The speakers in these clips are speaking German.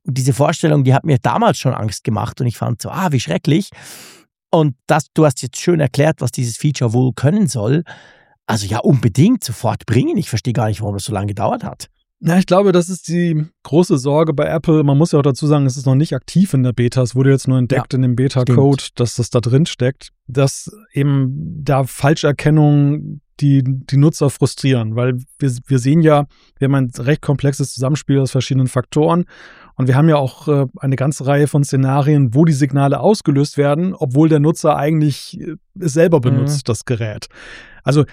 Und diese Vorstellung, die hat mir damals schon Angst gemacht und ich fand so, wie schrecklich. Und du hast jetzt schön erklärt, was dieses Feature wohl können soll. Also ja, unbedingt sofort bringen. Ich verstehe gar nicht, warum das so lange gedauert hat. Ja, ich glaube, das ist die große Sorge bei Apple. Man muss ja auch dazu sagen, es ist noch nicht aktiv in der Beta. Es wurde jetzt nur entdeckt in dem Beta-Code, dass das da drin steckt, dass eben da Falscherkennung die Nutzer frustrieren. Weil wir sehen ja, wir haben ein recht komplexes Zusammenspiel aus verschiedenen Faktoren. Und wir haben ja auch eine ganze Reihe von Szenarien, wo die Signale ausgelöst werden, obwohl der Nutzer eigentlich es selber benutzt, das Gerät. Also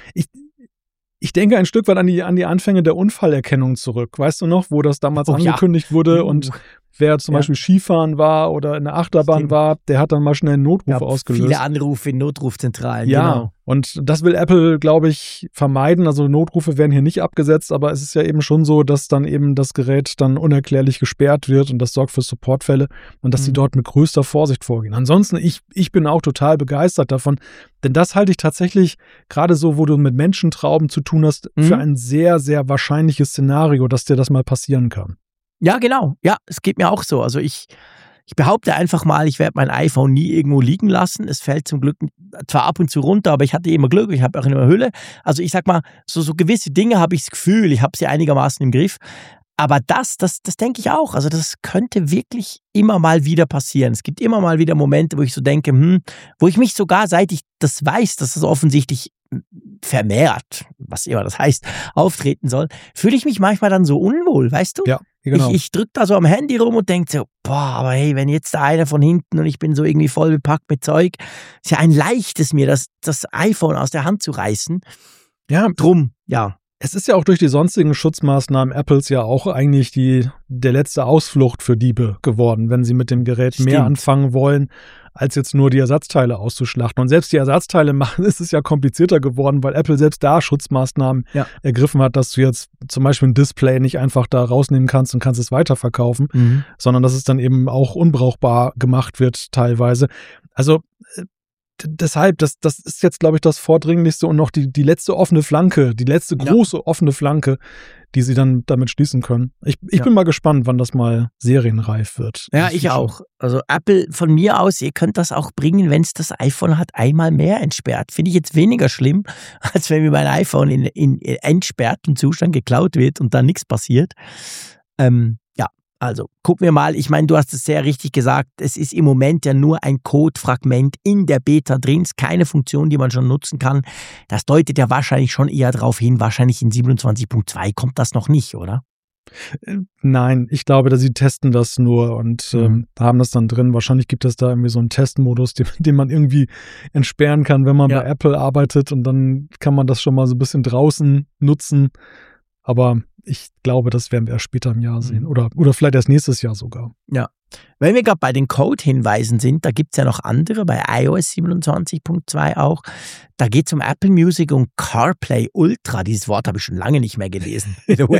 ich denke ein Stück weit an die Anfänge der Unfallerkennung zurück. Weißt du noch, wo das damals angekündigt wurde und wer zum Beispiel Skifahren war oder in der Achterbahn war, der hat dann mal schnell einen Notruf ausgelöst. Viele Anrufe in Notrufzentralen, genau. Und das will Apple, glaube ich, vermeiden. Also Notrufe werden hier nicht abgesetzt, aber es ist ja eben schon so, dass dann eben das Gerät dann unerklärlich gesperrt wird und das sorgt für Supportfälle und dass sie dort mit größter Vorsicht vorgehen. Ansonsten, ich bin auch total begeistert davon, denn das halte ich tatsächlich gerade so, wo du mit Menschentrauben zu tun hast, für ein sehr, sehr wahrscheinliches Szenario, dass dir das mal passieren kann. Ja, genau. Ja, es geht mir auch so. Also ich behaupte einfach mal, ich werde mein iPhone nie irgendwo liegen lassen. Es fällt zum Glück zwar ab und zu runter, aber ich hatte immer Glück. Ich habe auch immer Hülle. Also ich sag mal, so gewisse Dinge habe ich das Gefühl, ich habe sie einigermaßen im Griff. Aber das denke ich auch. Also das könnte wirklich immer mal wieder passieren. Es gibt immer mal wieder Momente, wo ich so denke, wo ich mich sogar, seit ich das weiß, dass das offensichtlich vermehrt, was immer das heißt, auftreten soll, fühle ich mich manchmal dann so unwohl, weißt du? Ja, genau. Ich drücke da so am Handy rum und denke so, aber hey, wenn jetzt da einer von hinten und ich bin so irgendwie voll bepackt mit Zeug, ist ja ein leichtes mir, das iPhone aus der Hand zu reißen. Ja, drum, ja. Es ist ja auch durch die sonstigen Schutzmaßnahmen Apples ja auch eigentlich der letzte Ausflucht für Diebe geworden, wenn sie mit dem Gerät mehr anfangen wollen, als jetzt nur die Ersatzteile auszuschlachten. Und selbst die Ersatzteile machen, ist es ja komplizierter geworden, weil Apple selbst da Schutzmaßnahmen ergriffen hat, dass du jetzt zum Beispiel ein Display nicht einfach da rausnehmen kannst und kannst es weiterverkaufen, sondern dass es dann eben auch unbrauchbar gemacht wird teilweise. Also deshalb, das ist jetzt, glaube ich, das Vordringlichste und noch die letzte offene Flanke, die letzte große offene Flanke, die sie dann damit schließen können. Ich bin mal gespannt, wann das mal serienreif wird. Ja, ich auch. Also Apple, von mir aus, ihr könnt das auch bringen, wenn es das iPhone hat, einmal mehr entsperrt. Finde ich jetzt weniger schlimm, als wenn mir mein iPhone in entsperrtem Zustand geklaut wird und dann nichts passiert. Also, gucken wir mal. Ich meine, du hast es sehr richtig gesagt. Es ist im Moment ja nur ein Codefragment in der Beta drin. Es ist keine Funktion, die man schon nutzen kann. Das deutet ja wahrscheinlich schon eher darauf hin, wahrscheinlich in 27.2 kommt das noch nicht, oder? Nein, ich glaube, dass sie testen das nur und haben das dann drin. Wahrscheinlich gibt es da irgendwie so einen Testmodus, den man irgendwie entsperren kann, wenn man bei Apple arbeitet und dann kann man das schon mal so ein bisschen draußen nutzen. Aber ich glaube, das werden wir erst später im Jahr sehen. Oder vielleicht erst nächstes Jahr sogar. Ja. Wenn wir gerade bei den Code-Hinweisen sind, da gibt es ja noch andere, bei iOS 27.2 auch. Da geht es um Apple Music und CarPlay Ultra. Dieses Wort habe ich schon lange nicht mehr gelesen.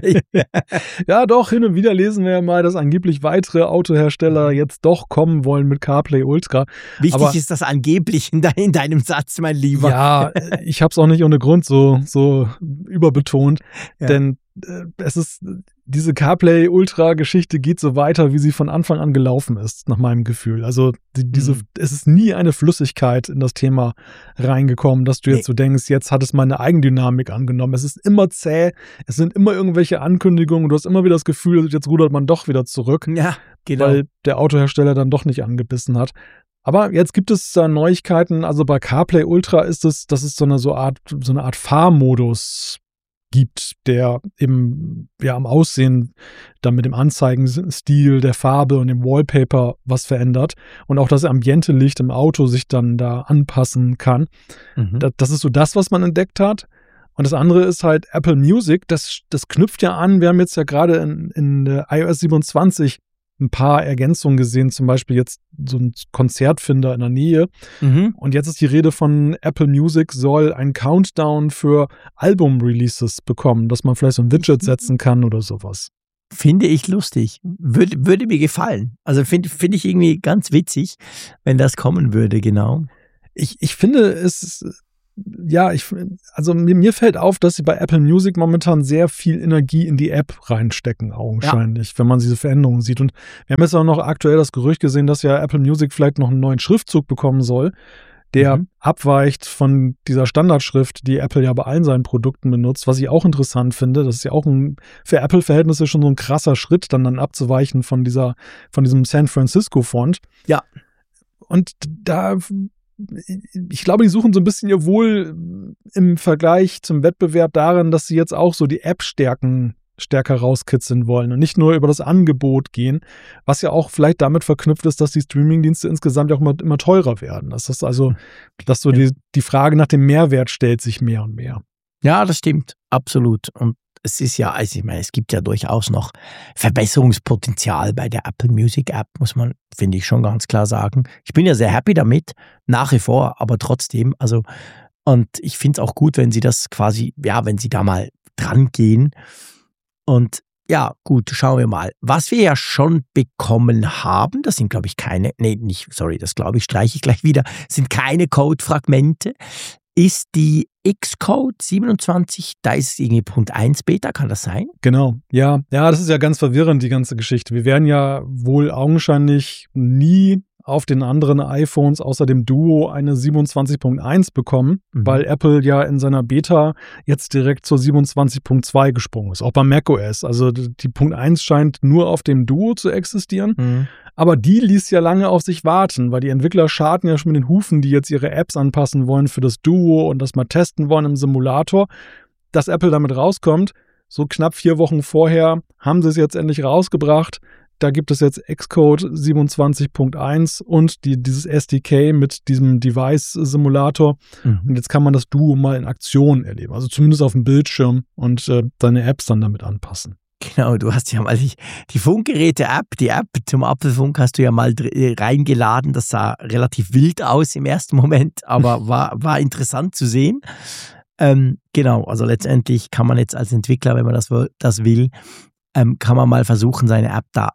Ja, doch, hin und wieder lesen wir ja mal, dass angeblich weitere Autohersteller jetzt doch kommen wollen mit CarPlay Ultra. Wichtig ist das angeblich in deinem Satz, mein Lieber. Ja, ich habe es auch nicht ohne Grund so überbetont, denn es ist, diese CarPlay Ultra-Geschichte geht so weiter, wie sie von Anfang an gelaufen ist, nach meinem Gefühl. Also es ist nie eine Flüssigkeit in das Thema reingekommen, dass du jetzt so denkst, jetzt hat es mal eine Eigendynamik angenommen. Es ist immer zäh, es sind immer irgendwelche Ankündigungen, du hast immer wieder das Gefühl, jetzt rudert man doch wieder zurück, weil der Autohersteller dann doch nicht angebissen hat. Aber jetzt gibt es da Neuigkeiten, also bei CarPlay Ultra ist es, dass es so eine Art Fahrmodus gibt, der eben am Aussehen dann mit dem Anzeigenstil, der Farbe und dem Wallpaper was verändert und auch das Ambientelicht im Auto sich dann da anpassen kann. Das ist so das, was man entdeckt hat. Und das andere ist halt Apple Music, das knüpft ja an, wir haben jetzt ja gerade in der iOS 27 ein paar Ergänzungen gesehen, zum Beispiel jetzt so ein Konzertfinder in der Nähe. Und jetzt ist die Rede von Apple Music soll einen Countdown für Album-Releases bekommen, dass man vielleicht so ein Widget setzen kann oder sowas. Finde ich lustig. Würde mir gefallen. Also finde ich irgendwie ganz witzig, wenn das kommen würde, genau. Ich finde, es also mir fällt auf, dass sie bei Apple Music momentan sehr viel Energie in die App reinstecken, augenscheinlich, wenn man diese Veränderungen sieht. Und wir haben jetzt auch noch aktuell das Gerücht gesehen, dass ja Apple Music vielleicht noch einen neuen Schriftzug bekommen soll, der abweicht von dieser Standardschrift, die Apple ja bei allen seinen Produkten benutzt, was ich auch interessant finde. Das ist ja auch für Apple-Verhältnisse schon so ein krasser Schritt, dann abzuweichen von diesem San Francisco-Font. Ja. Und ich glaube, die suchen so ein bisschen ihr Wohl im Vergleich zum Wettbewerb darin, dass sie jetzt auch so die App-Stärken stärker rauskitzeln wollen und nicht nur über das Angebot gehen, was ja auch vielleicht damit verknüpft ist, dass die Streamingdienste insgesamt ja auch immer teurer werden. Das ist also, dass so die Frage nach dem Mehrwert stellt sich mehr und mehr. Ja, das stimmt, absolut. Und es ist ja, also ich meine, es gibt ja durchaus noch Verbesserungspotenzial bei der Apple Music App, muss man, finde ich, schon ganz klar sagen. Ich bin ja sehr happy damit, nach wie vor, aber trotzdem, also, und ich finde es auch gut, wenn sie das quasi, ja, wenn sie da mal dran gehen. Und ja, gut, schauen wir mal. Was wir ja schon bekommen haben, das sind, glaube ich, streiche ich gleich wieder, sind keine Codefragmente, ist die Xcode 27, da ist es irgendwie Punkt 1 Beta, kann das sein? Genau, ja, das ist ja ganz verwirrend, die ganze Geschichte. Wir werden ja wohl augenscheinlich nie auf den anderen iPhones außer dem Duo eine 27.1 bekommen, weil Apple ja in seiner Beta jetzt direkt zur 27.2 gesprungen ist, auch bei macOS. Also die Punkt 1 scheint nur auf dem Duo zu existieren, aber die ließ ja lange auf sich warten, weil die Entwickler scharten ja schon mit den Hufen, die jetzt ihre Apps anpassen wollen für das Duo und das mal testen wollen im Simulator, dass Apple damit rauskommt. So knapp 4 Wochen vorher haben sie es jetzt endlich rausgebracht. Da gibt es jetzt Xcode 27.1 und dieses SDK mit diesem Device-Simulator. Und jetzt kann man das Duo mal in Aktion erleben. Also zumindest auf dem Bildschirm und deine Apps dann damit anpassen. Genau, du hast ja mal die Funkgeräte-App, die App zum Apfelfunk hast du ja mal reingeladen. Das sah relativ wild aus im ersten Moment, aber war interessant zu sehen. Genau, also letztendlich kann man jetzt als Entwickler, wenn man das will, kann man mal versuchen, seine App da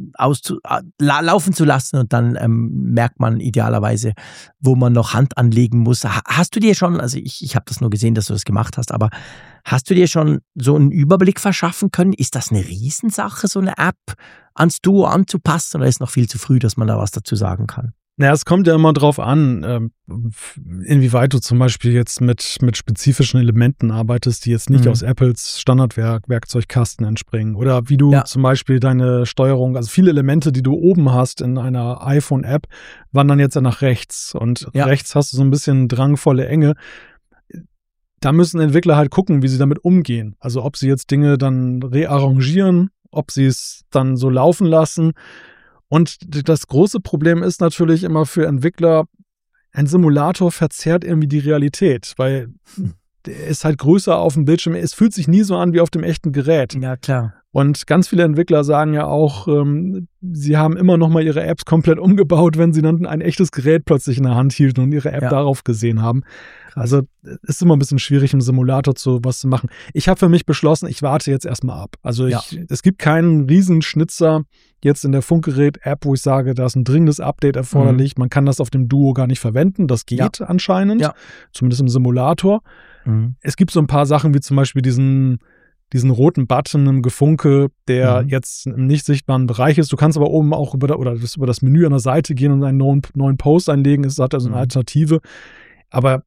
laufen zu lassen und dann merkt man idealerweise, wo man noch Hand anlegen muss. Hast du dir schon, also ich habe das nur gesehen, dass du das gemacht hast, aber hast du dir schon so einen Überblick verschaffen können? Ist das eine Riesensache, so eine App ans Duo anzupassen, oder ist noch viel zu früh, dass man da was dazu sagen kann? Naja, es kommt ja immer drauf an, inwieweit du zum Beispiel jetzt mit spezifischen Elementen arbeitest, die jetzt nicht aus Apples Standardwerkzeugkasten entspringen. Oder wie du zum Beispiel deine Steuerung, also viele Elemente, die du oben hast in einer iPhone-App, wandern jetzt ja nach rechts. Und rechts hast du so ein bisschen drangvolle Enge. Da müssen Entwickler halt gucken, wie sie damit umgehen. Also ob sie jetzt Dinge dann rearrangieren, ob sie es dann so laufen lassen. Und das große Problem ist natürlich immer für Entwickler, ein Simulator verzerrt irgendwie die Realität, weil der ist halt größer auf dem Bildschirm. Es fühlt sich nie so an wie auf dem echten Gerät. Ja, klar. Und ganz viele Entwickler sagen ja auch, sie haben immer noch mal ihre Apps komplett umgebaut, wenn sie dann ein echtes Gerät plötzlich in der Hand hielten und ihre App darauf gesehen haben. Also es ist immer ein bisschen schwierig, im Simulator was zu machen. Ich habe für mich beschlossen, ich warte jetzt erstmal ab. Also es gibt keinen Riesenschnitzer jetzt in der Funkgerät-App, wo ich sage, da ist ein dringendes Update erforderlich. Man kann das auf dem Duo gar nicht verwenden. Das geht anscheinend, zumindest im Simulator. Es gibt so ein paar Sachen, wie zum Beispiel diesen roten Button im Gefunke, der jetzt im nicht sichtbaren Bereich ist. Du kannst aber oben auch über das Menü an der Seite gehen und einen neuen Post einlegen. Es hat also eine Alternative. Aber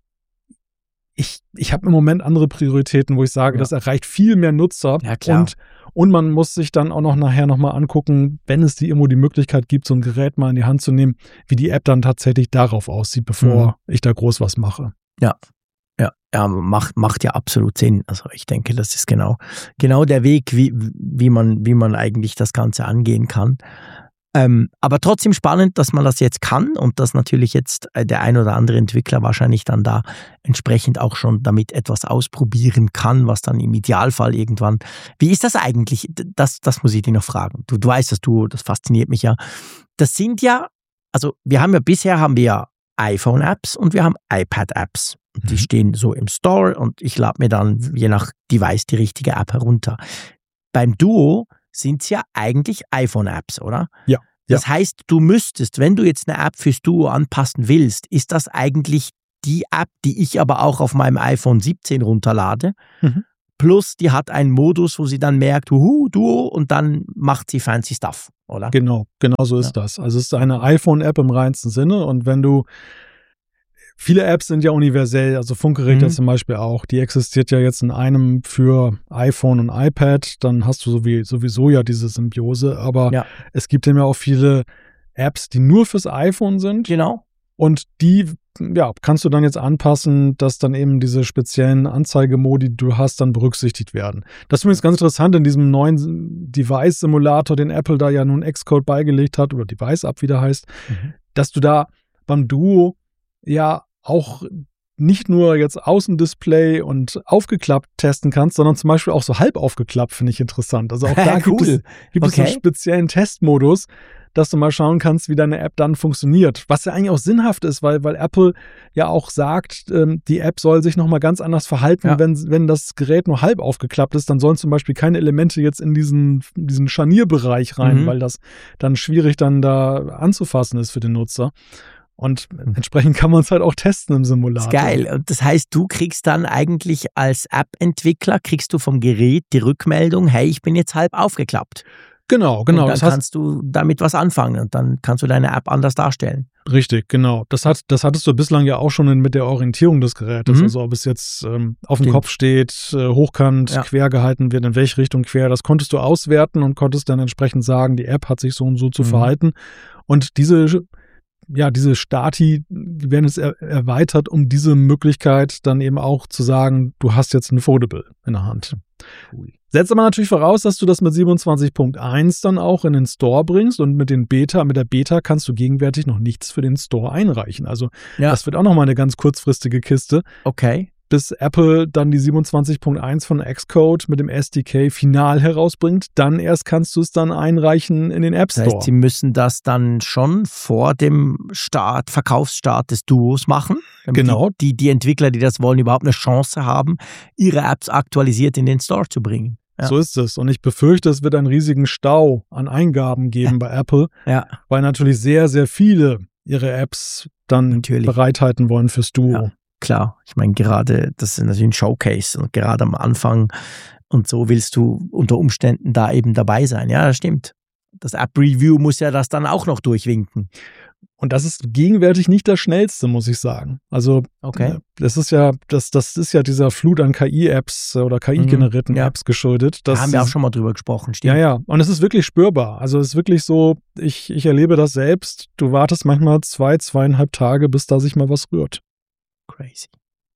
ich habe im Moment andere Prioritäten, wo ich sage, das erreicht viel mehr Nutzer. Ja, klar. Und man muss sich dann auch nachher nochmal angucken, wenn es die Möglichkeit gibt, so ein Gerät mal in die Hand zu nehmen, wie die App dann tatsächlich darauf aussieht, bevor ich da groß was mache. Ja, macht ja absolut Sinn. Also ich denke, das ist genau der Weg, wie man eigentlich das Ganze angehen kann. Aber trotzdem spannend, dass man das jetzt kann und dass natürlich jetzt der ein oder andere Entwickler wahrscheinlich dann da entsprechend auch schon damit etwas ausprobieren kann, was dann im Idealfall irgendwann. Wie ist das eigentlich? Das muss ich dir noch fragen. Du weißt das fasziniert mich ja. Das sind ja, also bisher haben wir iPhone-Apps und wir haben iPad-Apps. Die stehen so im Store und ich lade mir dann je nach Device die richtige App herunter. Beim Duo sind es ja eigentlich iPhone-Apps, oder? Ja. Das heißt, du müsstest, wenn du jetzt eine App fürs Duo anpassen willst, ist das eigentlich die App, die ich aber auch auf meinem iPhone 17 runterlade. Plus, die hat einen Modus, wo sie dann merkt, Duo, und dann macht sie fancy Stuff, oder? Genau so ist das. Also es ist eine iPhone-App im reinsten Sinne und viele Apps sind ja universell, also Funkgeräte zum Beispiel auch, die existiert ja jetzt in einem für iPhone und iPad, dann hast du sowieso ja diese Symbiose, aber es gibt eben ja auch viele Apps, die nur fürs iPhone sind. Genau. Und die kannst du dann jetzt anpassen, dass dann eben diese speziellen Anzeigemodi, die du hast, dann berücksichtigt werden. Das ist übrigens ganz interessant in diesem neuen Device-Simulator, den Apple da ja nun Xcode beigelegt hat, oder Device-App, wie der heißt, dass du da beim Duo ja auch nicht nur jetzt Außendisplay und aufgeklappt testen kannst, sondern zum Beispiel auch so halb aufgeklappt, finde ich interessant. Also auch da gibt es einen speziellen Testmodus, dass du mal schauen kannst, wie deine App dann funktioniert. Was ja eigentlich auch sinnhaft ist, weil Apple ja auch sagt, die App soll sich nochmal ganz anders verhalten, wenn das Gerät nur halb aufgeklappt ist, dann sollen zum Beispiel keine Elemente jetzt in diesen Scharnierbereich rein, weil das dann schwierig dann da anzufassen ist für den Nutzer. Und entsprechend kann man es halt auch testen im Simulator. Das ist geil. Und das heißt, du kriegst dann eigentlich als App-Entwickler, kriegst du vom Gerät die Rückmeldung, hey, ich bin jetzt halb aufgeklappt. Genau. Und dann kannst du damit was anfangen und dann kannst du deine App anders darstellen. Richtig, genau. Das hattest du bislang ja auch schon mit der Orientierung des Gerätes. Also ob es jetzt auf dem Kopf steht, hochkant, quer gehalten wird, in welche Richtung quer. Das konntest du auswerten und konntest dann entsprechend sagen, die App hat sich so und so zu verhalten. Und diese Stati werden jetzt erweitert, um diese Möglichkeit dann eben auch zu sagen, du hast jetzt ein Foldable in der Hand. Cool. Setzt aber natürlich voraus, dass du das mit 27.1 dann auch in den Store bringst und mit der Beta kannst du gegenwärtig noch nichts für den Store einreichen. Also das wird auch nochmal eine ganz kurzfristige Kiste. Okay. Bis Apple dann die 27.1 von Xcode mit dem SDK final herausbringt, dann erst kannst du es dann einreichen in den App Store. Das heißt, sie müssen das dann schon vor dem Verkaufsstart des Duos machen, damit genau. die Entwickler, die das wollen, überhaupt eine Chance haben, ihre Apps aktualisiert in den Store zu bringen. Ja. So ist es. Und ich befürchte, es wird einen riesigen Stau an Eingaben geben bei Apple, weil natürlich sehr, sehr viele ihre Apps dann bereithalten wollen fürs Duo. Ja. Klar, ich meine gerade, das ist natürlich ein Showcase und gerade am Anfang und so willst du unter Umständen da eben dabei sein. Ja, das stimmt. Das App-Review muss ja das dann auch noch durchwinken. Und das ist gegenwärtig nicht das Schnellste, muss ich sagen. Also das ist ja dieser Flut an KI-Apps oder KI-generierten Apps geschuldet. Da haben wir auch schon mal drüber gesprochen, stimmt. Ja. Und es ist wirklich spürbar. Also es ist wirklich so, ich erlebe das selbst. Du wartest manchmal 2,5 Tage, bis da sich mal was rührt. Crazy.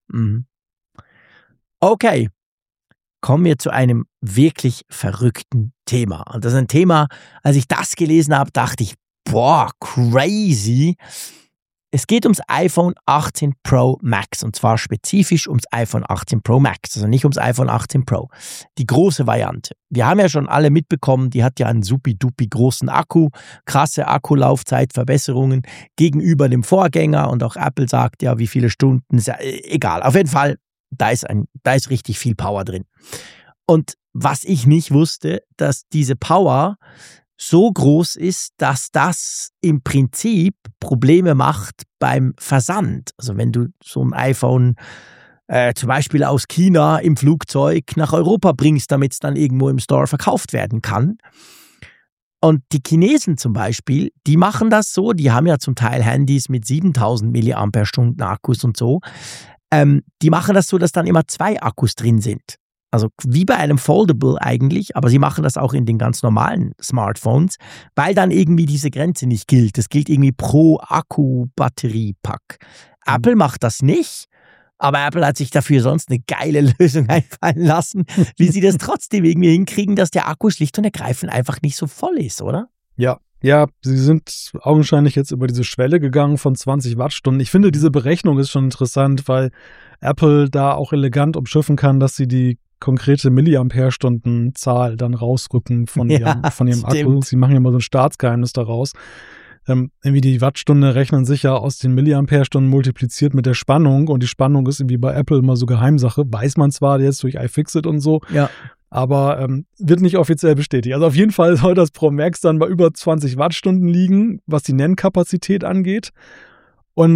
Okay, kommen wir zu einem wirklich verrückten Thema. Und das ist ein Thema, als ich das gelesen habe, dachte ich, boah, crazy. Es geht ums iPhone 18 Pro Max und zwar spezifisch ums iPhone 18 Pro Max, also nicht ums iPhone 18 Pro. Die große Variante. Wir haben ja schon alle mitbekommen, die hat ja einen supi-dupi großen Akku, krasse Akkulaufzeitverbesserungen gegenüber dem Vorgänger und auch Apple sagt ja, wie viele Stunden, ist ja egal. Auf jeden Fall, da ist richtig viel Power drin. Und was ich nicht wusste, dass diese Power so groß ist, dass das im Prinzip Probleme macht beim Versand. Also wenn du so ein iPhone zum Beispiel aus China im Flugzeug nach Europa bringst, damit es dann irgendwo im Store verkauft werden kann. Und die Chinesen zum Beispiel, die machen das so, die haben ja zum Teil Handys mit 7000 mAh Akkus und so. Die machen das so, dass dann immer 2 Akkus drin sind. Also wie bei einem Foldable eigentlich, aber sie machen das auch in den ganz normalen Smartphones, weil dann irgendwie diese Grenze nicht gilt. Das gilt irgendwie pro Akku-Batteriepack. Apple macht das nicht, aber Apple hat sich dafür sonst eine geile Lösung einfallen lassen, wie sie das trotzdem irgendwie hinkriegen, dass der Akku schlicht und ergreifend einfach nicht so voll ist, oder? Ja, sie sind augenscheinlich jetzt über diese Schwelle gegangen von 20 Wattstunden. Ich finde, diese Berechnung ist schon interessant, weil Apple da auch elegant umschiffen kann, dass sie die konkrete Milliampere-Stunden-Zahl dann rausrücken von ihrem Akku. Sie machen ja mal so ein Staatsgeheimnis daraus. Irgendwie die Wattstunde rechnen sich ja aus den Milliampere-Stunden multipliziert mit der Spannung und die Spannung ist irgendwie bei Apple immer so Geheimsache. Weiß man zwar jetzt durch iFixit und so, aber wird nicht offiziell bestätigt. Also auf jeden Fall soll das Pro Max dann bei über 20 Wattstunden liegen, was die Nennkapazität angeht. Und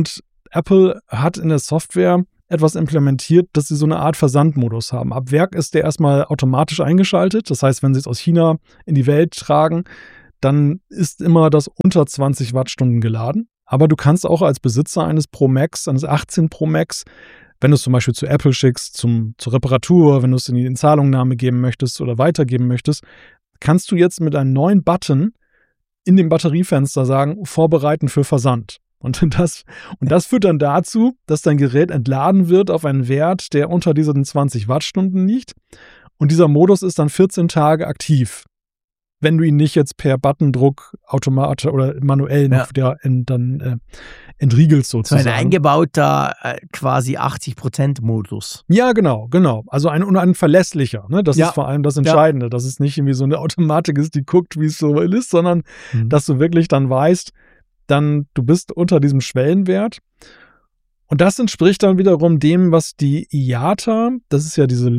Apple hat in der Software etwas implementiert, dass sie so eine Art Versandmodus haben. Ab Werk ist der erstmal automatisch eingeschaltet. Das heißt, wenn sie es aus China in die Welt tragen, dann ist immer das unter 20 Wattstunden geladen. Aber du kannst auch als Besitzer eines Pro Max, eines 18 Pro Max, wenn du es zum Beispiel zu Apple schickst, zur Reparatur, wenn du es in die Zahlungnahme geben möchtest oder weitergeben möchtest, kannst du jetzt mit einem neuen Button in dem Batteriefenster sagen, vorbereiten für Versand. Und das führt dann dazu, dass dein Gerät entladen wird auf einen Wert, der unter diesen 20 Wattstunden liegt. Und dieser Modus ist dann 14 Tage aktiv, wenn du ihn nicht jetzt per Buttondruck automatisch oder manuell noch wieder entriegelst sozusagen. So ein eingebauter quasi 80%-Modus. Ja, genau. Also ein verlässlicher. Ne? Das ist vor allem das Entscheidende, dass es nicht irgendwie so eine Automatik ist, die guckt, wie es so ist, sondern dass du wirklich dann weißt, du bist unter diesem Schwellenwert. Und das entspricht dann wiederum dem, was die IATA, das ist ja diese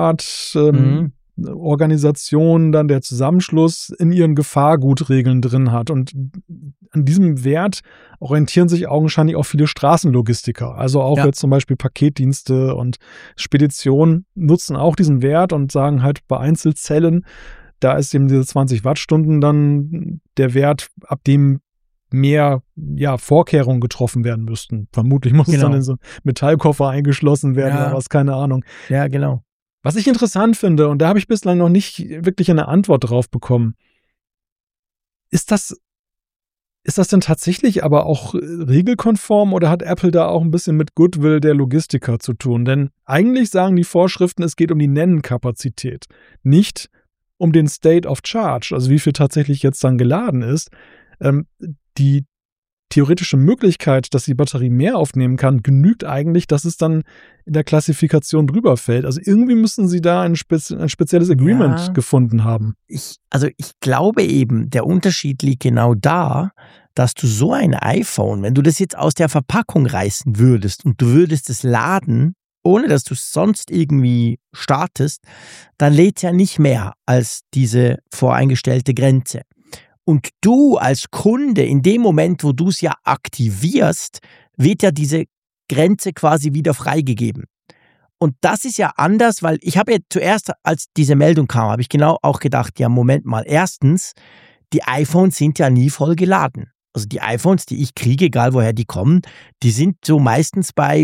Luftfahrtorganisation, dann der Zusammenschluss, in ihren Gefahrgutregeln drin hat. Und an diesem Wert orientieren sich augenscheinlich auch viele Straßenlogistiker. Also auch jetzt zum Beispiel Paketdienste und Speditionen nutzen auch diesen Wert und sagen halt bei Einzelzellen, da ist eben diese 20 Wattstunden dann der Wert, ab dem mehr Vorkehrungen getroffen werden müssten. Vermutlich muss es dann in so einen Metallkoffer eingeschlossen werden oder was, keine Ahnung. Ja, genau. Was ich interessant finde, und da habe ich bislang noch nicht wirklich eine Antwort drauf bekommen, ist das denn tatsächlich aber auch regelkonform oder hat Apple da auch ein bisschen mit Goodwill der Logistiker zu tun? Denn eigentlich sagen die Vorschriften, es geht um die Nennenkapazität, nicht um den State of Charge, also wie viel tatsächlich jetzt dann geladen ist. Die theoretische Möglichkeit, dass die Batterie mehr aufnehmen kann, genügt eigentlich, dass es dann in der Klassifikation drüber fällt. Also irgendwie müssen sie da ein spezielles Agreement gefunden haben. Ich glaube eben, der Unterschied liegt genau da, dass du so ein iPhone, wenn du das jetzt aus der Verpackung reißen würdest und du würdest es laden, ohne dass du es sonst irgendwie startest, dann lädt es ja nicht mehr als diese voreingestellte Grenze. Und du als Kunde, in dem Moment, wo du es ja aktivierst, wird ja diese Grenze quasi wieder freigegeben. Und das ist ja anders, weil ich habe ja zuerst, als diese Meldung kam, habe ich genau auch gedacht, ja Moment mal, erstens, die iPhones sind ja nie voll geladen. Also die iPhones, die ich kriege, egal woher die kommen, die sind so meistens bei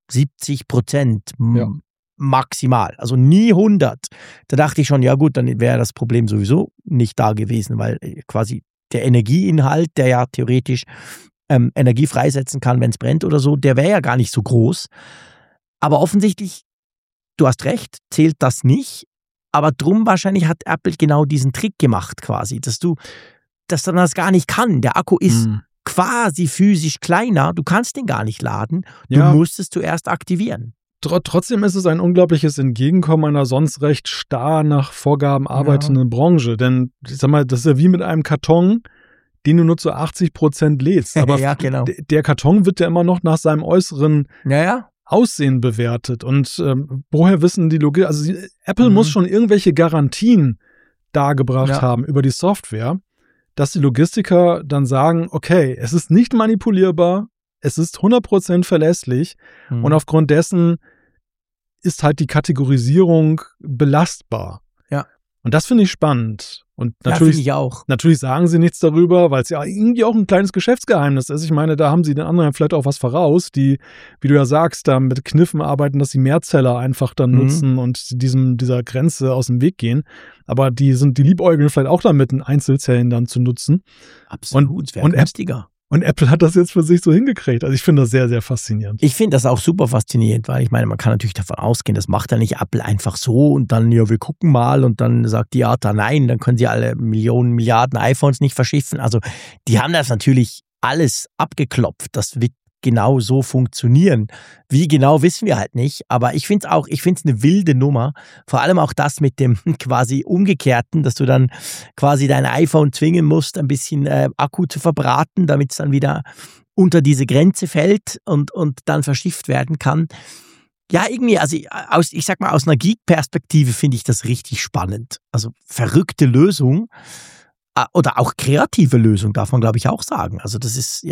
70%. Maximal, also nie 100. Da dachte ich schon, ja gut, dann wäre das Problem sowieso nicht da gewesen, weil quasi der Energieinhalt, der ja theoretisch Energie freisetzen kann, wenn es brennt oder so, der wäre ja gar nicht so groß. Aber offensichtlich, du hast recht, zählt das nicht. Aber drum wahrscheinlich hat Apple genau diesen Trick gemacht quasi, dass dann das gar nicht kann. Der Akku ist quasi physisch kleiner, du kannst den gar nicht laden, du musst es zuerst aktivieren. Trotzdem ist es ein unglaubliches Entgegenkommen einer sonst recht starr nach Vorgaben arbeitenden Branche. Denn, ich sag mal, das ist ja wie mit einem Karton, den du nur zu 80% lädst. Aber genau. Der Karton wird ja immer noch nach seinem äußeren Aussehen bewertet. Und woher wissen die Logistiker, also Apple muss schon irgendwelche Garantien dargebracht haben über die Software, dass die Logistiker dann sagen, okay, es ist nicht manipulierbar, es ist 100% verlässlich und aufgrund dessen ist halt die Kategorisierung belastbar. Ja. Und das finde ich spannend. Und finde ich auch. Natürlich sagen sie nichts darüber, weil es ja irgendwie auch ein kleines Geschäftsgeheimnis ist. Ich meine, da haben sie den anderen vielleicht auch was voraus, die, wie du ja sagst, da mit Kniffen arbeiten, dass sie Mehrzeller einfach dann nutzen und dieser Grenze aus dem Weg gehen. Aber die liebäugeln vielleicht auch damit, Einzelzellen dann zu nutzen. Absolut, wäre günstiger. Und Apple hat das jetzt für sich so hingekriegt. Also ich finde das sehr, sehr faszinierend. Ich finde das auch super faszinierend, weil ich meine, man kann natürlich davon ausgehen, das macht ja nicht Apple einfach so und dann, ja, wir gucken mal und dann sagt die IATA nein, dann können sie alle Millionen, Milliarden iPhones nicht verschiffen. Also die haben das natürlich alles abgeklopft. Das wird genau so funktionieren. Wie genau, wissen wir halt nicht. Aber ich finde es eine wilde Nummer. Vor allem auch das mit dem quasi Umgekehrten, dass du dann quasi dein iPhone zwingen musst, ein bisschen Akku zu verbraten, damit es dann wieder unter diese Grenze fällt und dann verschifft werden kann. Ja, irgendwie, also ich sag mal, aus einer Geek-Perspektive finde ich das richtig spannend. Also verrückte Lösung oder auch kreative Lösung, darf man, glaube ich, auch sagen. Also das ist, ja,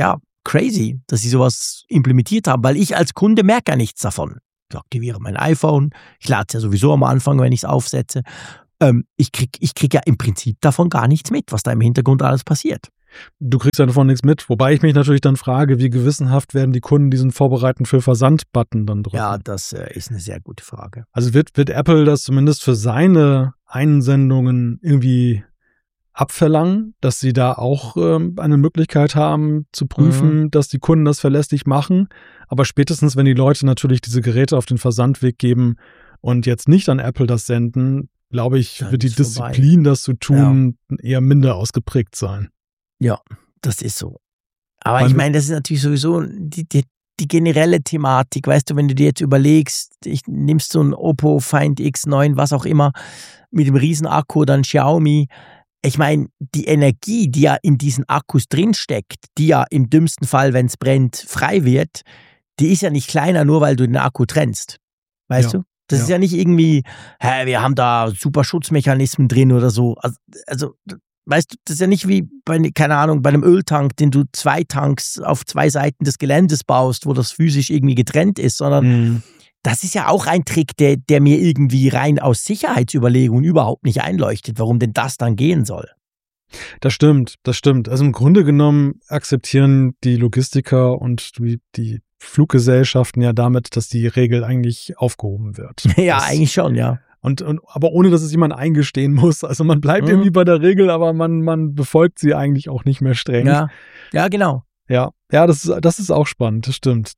crazy, dass sie sowas implementiert haben, weil ich als Kunde merke ja nichts davon. Ich aktiviere mein iPhone, ich lade es ja sowieso am Anfang, wenn ich es aufsetze. Ich krieg ja im Prinzip davon gar nichts mit, was da im Hintergrund alles passiert. Du kriegst ja davon nichts mit, wobei ich mich natürlich dann frage, wie gewissenhaft werden die Kunden diesen Vorbereiten für Versand-Button dann drücken? Ja, das ist eine sehr gute Frage. Also wird Apple das zumindest für seine Einsendungen irgendwie abverlangen, dass sie da auch eine Möglichkeit haben zu prüfen, dass die Kunden das verlässlich machen. Aber spätestens, wenn die Leute natürlich diese Geräte auf den Versandweg geben und jetzt nicht an Apple das senden, glaube ich, Dann wird die ist Disziplin, das zu tun, eher minder ausgeprägt sein. Ja, das ist so. Aber ich meine, das ist natürlich sowieso die generelle Thematik. Weißt du, wenn du dir jetzt überlegst, nimmst so ein Oppo Find X9, was auch immer, mit dem Riesenakku, dann Xiaomi. Ich meine, die Energie, die ja in diesen Akkus drinsteckt, die ja im dümmsten Fall, wenn es brennt, frei wird, die ist ja nicht kleiner, nur weil du den Akku trennst. Weißt du? Das ist ja nicht irgendwie, wir haben da super Schutzmechanismen drin oder so. Also, weißt du, das ist ja nicht wie keine Ahnung, bei einem Öltank, den du 2 Tanks auf 2 Seiten des Geländes baust, wo das physisch irgendwie getrennt ist, sondern das ist ja auch ein Trick, der mir irgendwie rein aus Sicherheitsüberlegungen überhaupt nicht einleuchtet, warum denn das dann gehen soll. Das stimmt. Also im Grunde genommen akzeptieren die Logistiker und die Fluggesellschaften ja damit, dass die Regel eigentlich aufgehoben wird. Ja, eigentlich schon, ja. Aber ohne, dass es jemand eingestehen muss. Also man bleibt irgendwie bei der Regel, aber man befolgt sie eigentlich auch nicht mehr streng. Ja, genau. Ja, das ist auch spannend, das stimmt.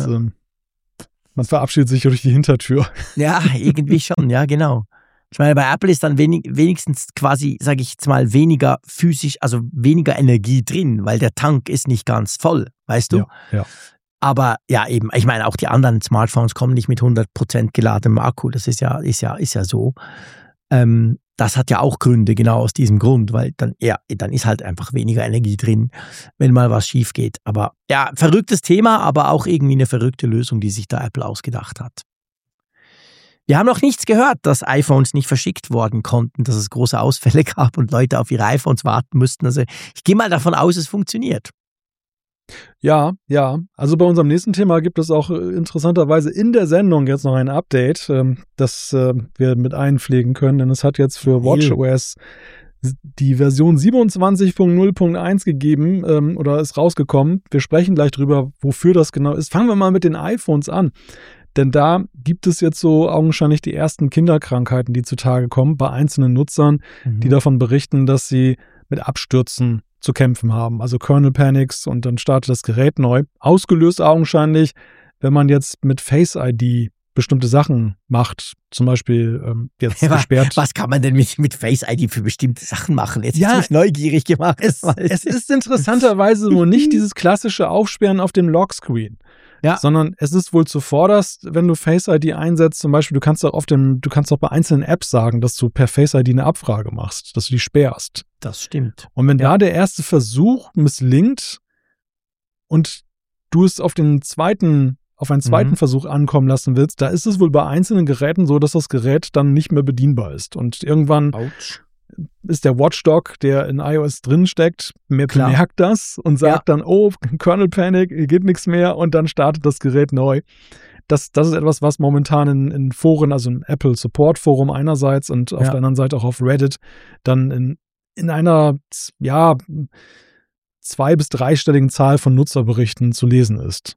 Man verabschiedet sich durch die Hintertür. Ja, irgendwie schon, ja, genau. Ich meine, bei Apple ist dann wenigstens quasi, sage ich jetzt mal, weniger physisch, also weniger Energie drin, weil der Tank ist nicht ganz voll, weißt du? Ja. Aber ja, eben, ich meine, auch die anderen Smartphones kommen nicht mit 100% geladenem Akku, das ist ja so. Das hat ja auch Gründe, genau aus diesem Grund, weil dann ist halt einfach weniger Energie drin, wenn mal was schief geht. Aber ja, verrücktes Thema, aber auch irgendwie eine verrückte Lösung, die sich da Apple ausgedacht hat. Wir haben noch nichts gehört, dass iPhones nicht verschickt worden konnten, dass es große Ausfälle gab und Leute auf ihre iPhones warten mussten. Also ich gehe mal davon aus, es funktioniert. Ja. Also bei unserem nächsten Thema gibt es auch interessanterweise in der Sendung jetzt noch ein Update, das wir mit einpflegen können, denn es hat jetzt für WatchOS die Version 27.0.1 gegeben oder ist rausgekommen. Wir sprechen gleich drüber, wofür das genau ist. Fangen wir mal mit den iPhones an. Denn da gibt es jetzt so augenscheinlich die ersten Kinderkrankheiten, die zutage kommen bei einzelnen Nutzern, die davon berichten, dass sie mit Abstürzen zu kämpfen haben. Also Kernel Panics und dann startet das Gerät neu. Ausgelöst augenscheinlich, wenn man jetzt mit Face ID bestimmte Sachen macht. Zum Beispiel jetzt gesperrt. Was kann man denn mit Face ID für bestimmte Sachen machen? Jetzt bin ich neugierig gemacht. Es ist interessanterweise nur nicht dieses klassische Aufsperren auf dem Lockscreen. Ja. Sondern es ist wohl zuvorderst, wenn du Face ID einsetzt, zum Beispiel, du kannst auch bei einzelnen Apps sagen, dass du per Face ID eine Abfrage machst, dass du die sperrst. Das stimmt. Und wenn da der erste Versuch misslingt und du es auf einen zweiten Versuch ankommen lassen willst, da ist es wohl bei einzelnen Geräten so, dass das Gerät dann nicht mehr bedienbar ist. Und irgendwann ist der Watchdog, der in iOS drin steckt, bemerkt das und sagt dann, oh, Kernel Panic, geht nichts mehr und dann startet das Gerät neu. Das ist etwas, was momentan in Foren, also im Apple Support Forum einerseits und auf der anderen Seite auch auf Reddit, dann in einer 2- bis 3-stelligen Zahl von Nutzerberichten zu lesen ist.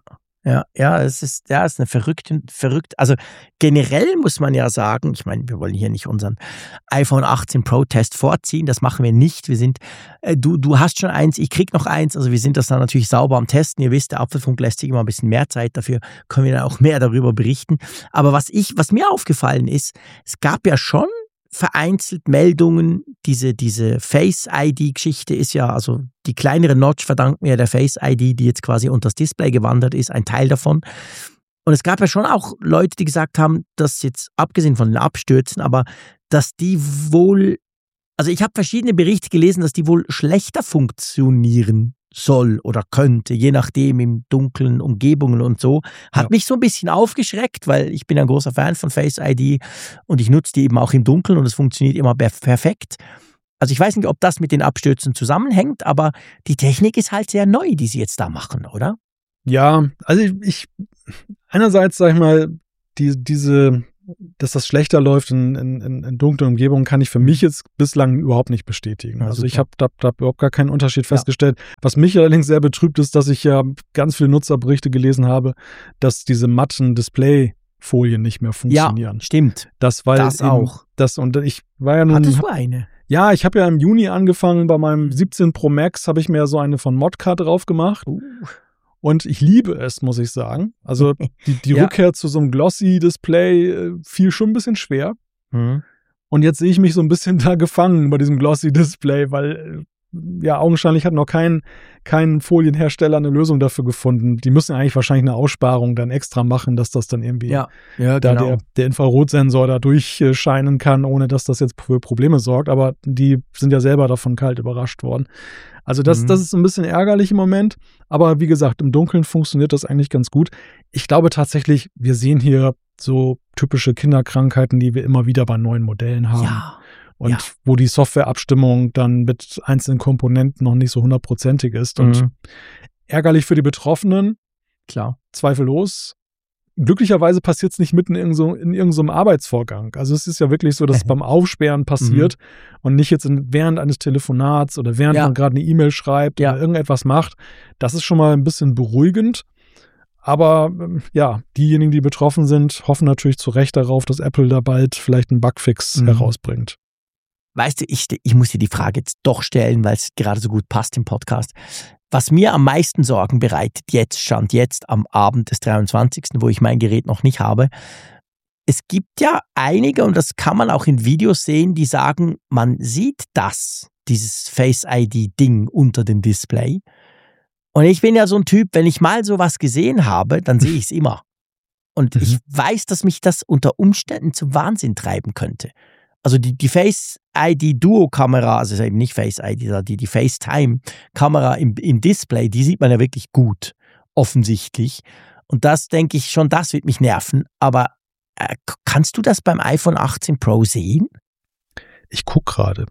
Es ist eine verrückte, also generell muss man ja sagen, ich meine, wir wollen hier nicht unseren iPhone 18 Pro Test vorziehen, das machen wir nicht, wir sind, du hast schon eins, ich krieg noch eins, also wir sind das dann natürlich sauber am Testen, ihr wisst, der Apfelfunk lässt sich immer ein bisschen mehr Zeit, dafür können wir dann auch mehr darüber berichten, aber was mir aufgefallen ist, es gab ja schon vereinzelt Meldungen, diese Face-ID-Geschichte ist ja, also die kleinere Notch verdankt mir der Face-ID, die jetzt quasi unter das Display gewandert ist, ein Teil davon. Und es gab ja schon auch Leute, die gesagt haben, dass jetzt, abgesehen von den Abstürzen, aber dass die wohl, also ich habe verschiedene Berichte gelesen, dass die wohl schlechter funktionieren soll oder könnte, je nachdem in dunklen Umgebungen und so. Hat mich so ein bisschen aufgeschreckt, weil ich bin ein großer Fan von Face ID und ich nutze die eben auch im Dunkeln und es funktioniert immer perfekt. Also ich weiß nicht, ob das mit den Abstürzen zusammenhängt, aber die Technik ist halt sehr neu, die sie jetzt da machen, oder? Ja, also ich einerseits, sag ich mal, dass das schlechter läuft in dunklen Umgebungen, kann ich für mich jetzt bislang überhaupt nicht bestätigen. Also ich habe da überhaupt gar keinen Unterschied festgestellt. Was mich allerdings sehr betrübt ist, dass ich ja ganz viele Nutzerberichte gelesen habe, dass diese matten Displayfolien nicht mehr funktionieren. Ja, stimmt. Das auch. Und ich war ja nun... Hattest du eine? Ja, ich habe ja im Juni angefangen, bei meinem 17 Pro Max habe ich mir so eine von Modcar drauf gemacht. Und ich liebe es, muss ich sagen. Also die Rückkehr zu so einem Glossy-Display fiel schon ein bisschen schwer. Mhm. Und jetzt sehe ich mich so ein bisschen da gefangen bei diesem Glossy-Display, weil ja augenscheinlich hat noch kein Folienhersteller eine Lösung dafür gefunden. Die müssen eigentlich wahrscheinlich eine Aussparung dann extra machen, dass das dann irgendwie genau. der Infrarotsensor da durchscheinen kann, ohne dass das jetzt für Probleme sorgt. Aber die sind ja selber davon kalt überrascht worden. Also das ist ein bisschen ärgerlich im Moment. Aber wie gesagt, im Dunkeln funktioniert das eigentlich ganz gut. Ich glaube tatsächlich, wir sehen hier so typische Kinderkrankheiten, die wir immer wieder bei neuen Modellen haben. Ja. Und wo die Softwareabstimmung dann mit einzelnen Komponenten noch nicht so 100%ig ist. Und ärgerlich für die Betroffenen. Klar. Zweifellos. Glücklicherweise passiert es nicht mitten in irgendeinem Arbeitsvorgang. Also es ist ja wirklich so, dass es beim Aufsperren passiert und nicht jetzt während eines Telefonats oder während man gerade eine E-Mail schreibt oder irgendetwas macht. Das ist schon mal ein bisschen beruhigend. Aber diejenigen, die betroffen sind, hoffen natürlich zu Recht darauf, dass Apple da bald vielleicht einen Bugfix herausbringt. Weißt du, ich muss dir die Frage jetzt doch stellen, weil es gerade so gut passt im Podcast. Was mir am meisten Sorgen bereitet, Stand jetzt am Abend des 23., wo ich mein Gerät noch nicht habe, es gibt ja einige, und das kann man auch in Videos sehen, die sagen, man sieht dieses Face-ID-Ding unter dem Display. Und ich bin ja so ein Typ, wenn ich mal sowas gesehen habe, dann sehe ich es immer. Und ich weiß, dass mich das unter Umständen zum Wahnsinn treiben könnte. Also die Face-ID-Duo-Kamera, also eben nicht Face-ID, die FaceTime-Kamera im Display, die sieht man ja wirklich gut, offensichtlich. Und das denke ich schon, das wird mich nerven. Aber kannst du das beim iPhone 18 Pro sehen? Ich guck gerade.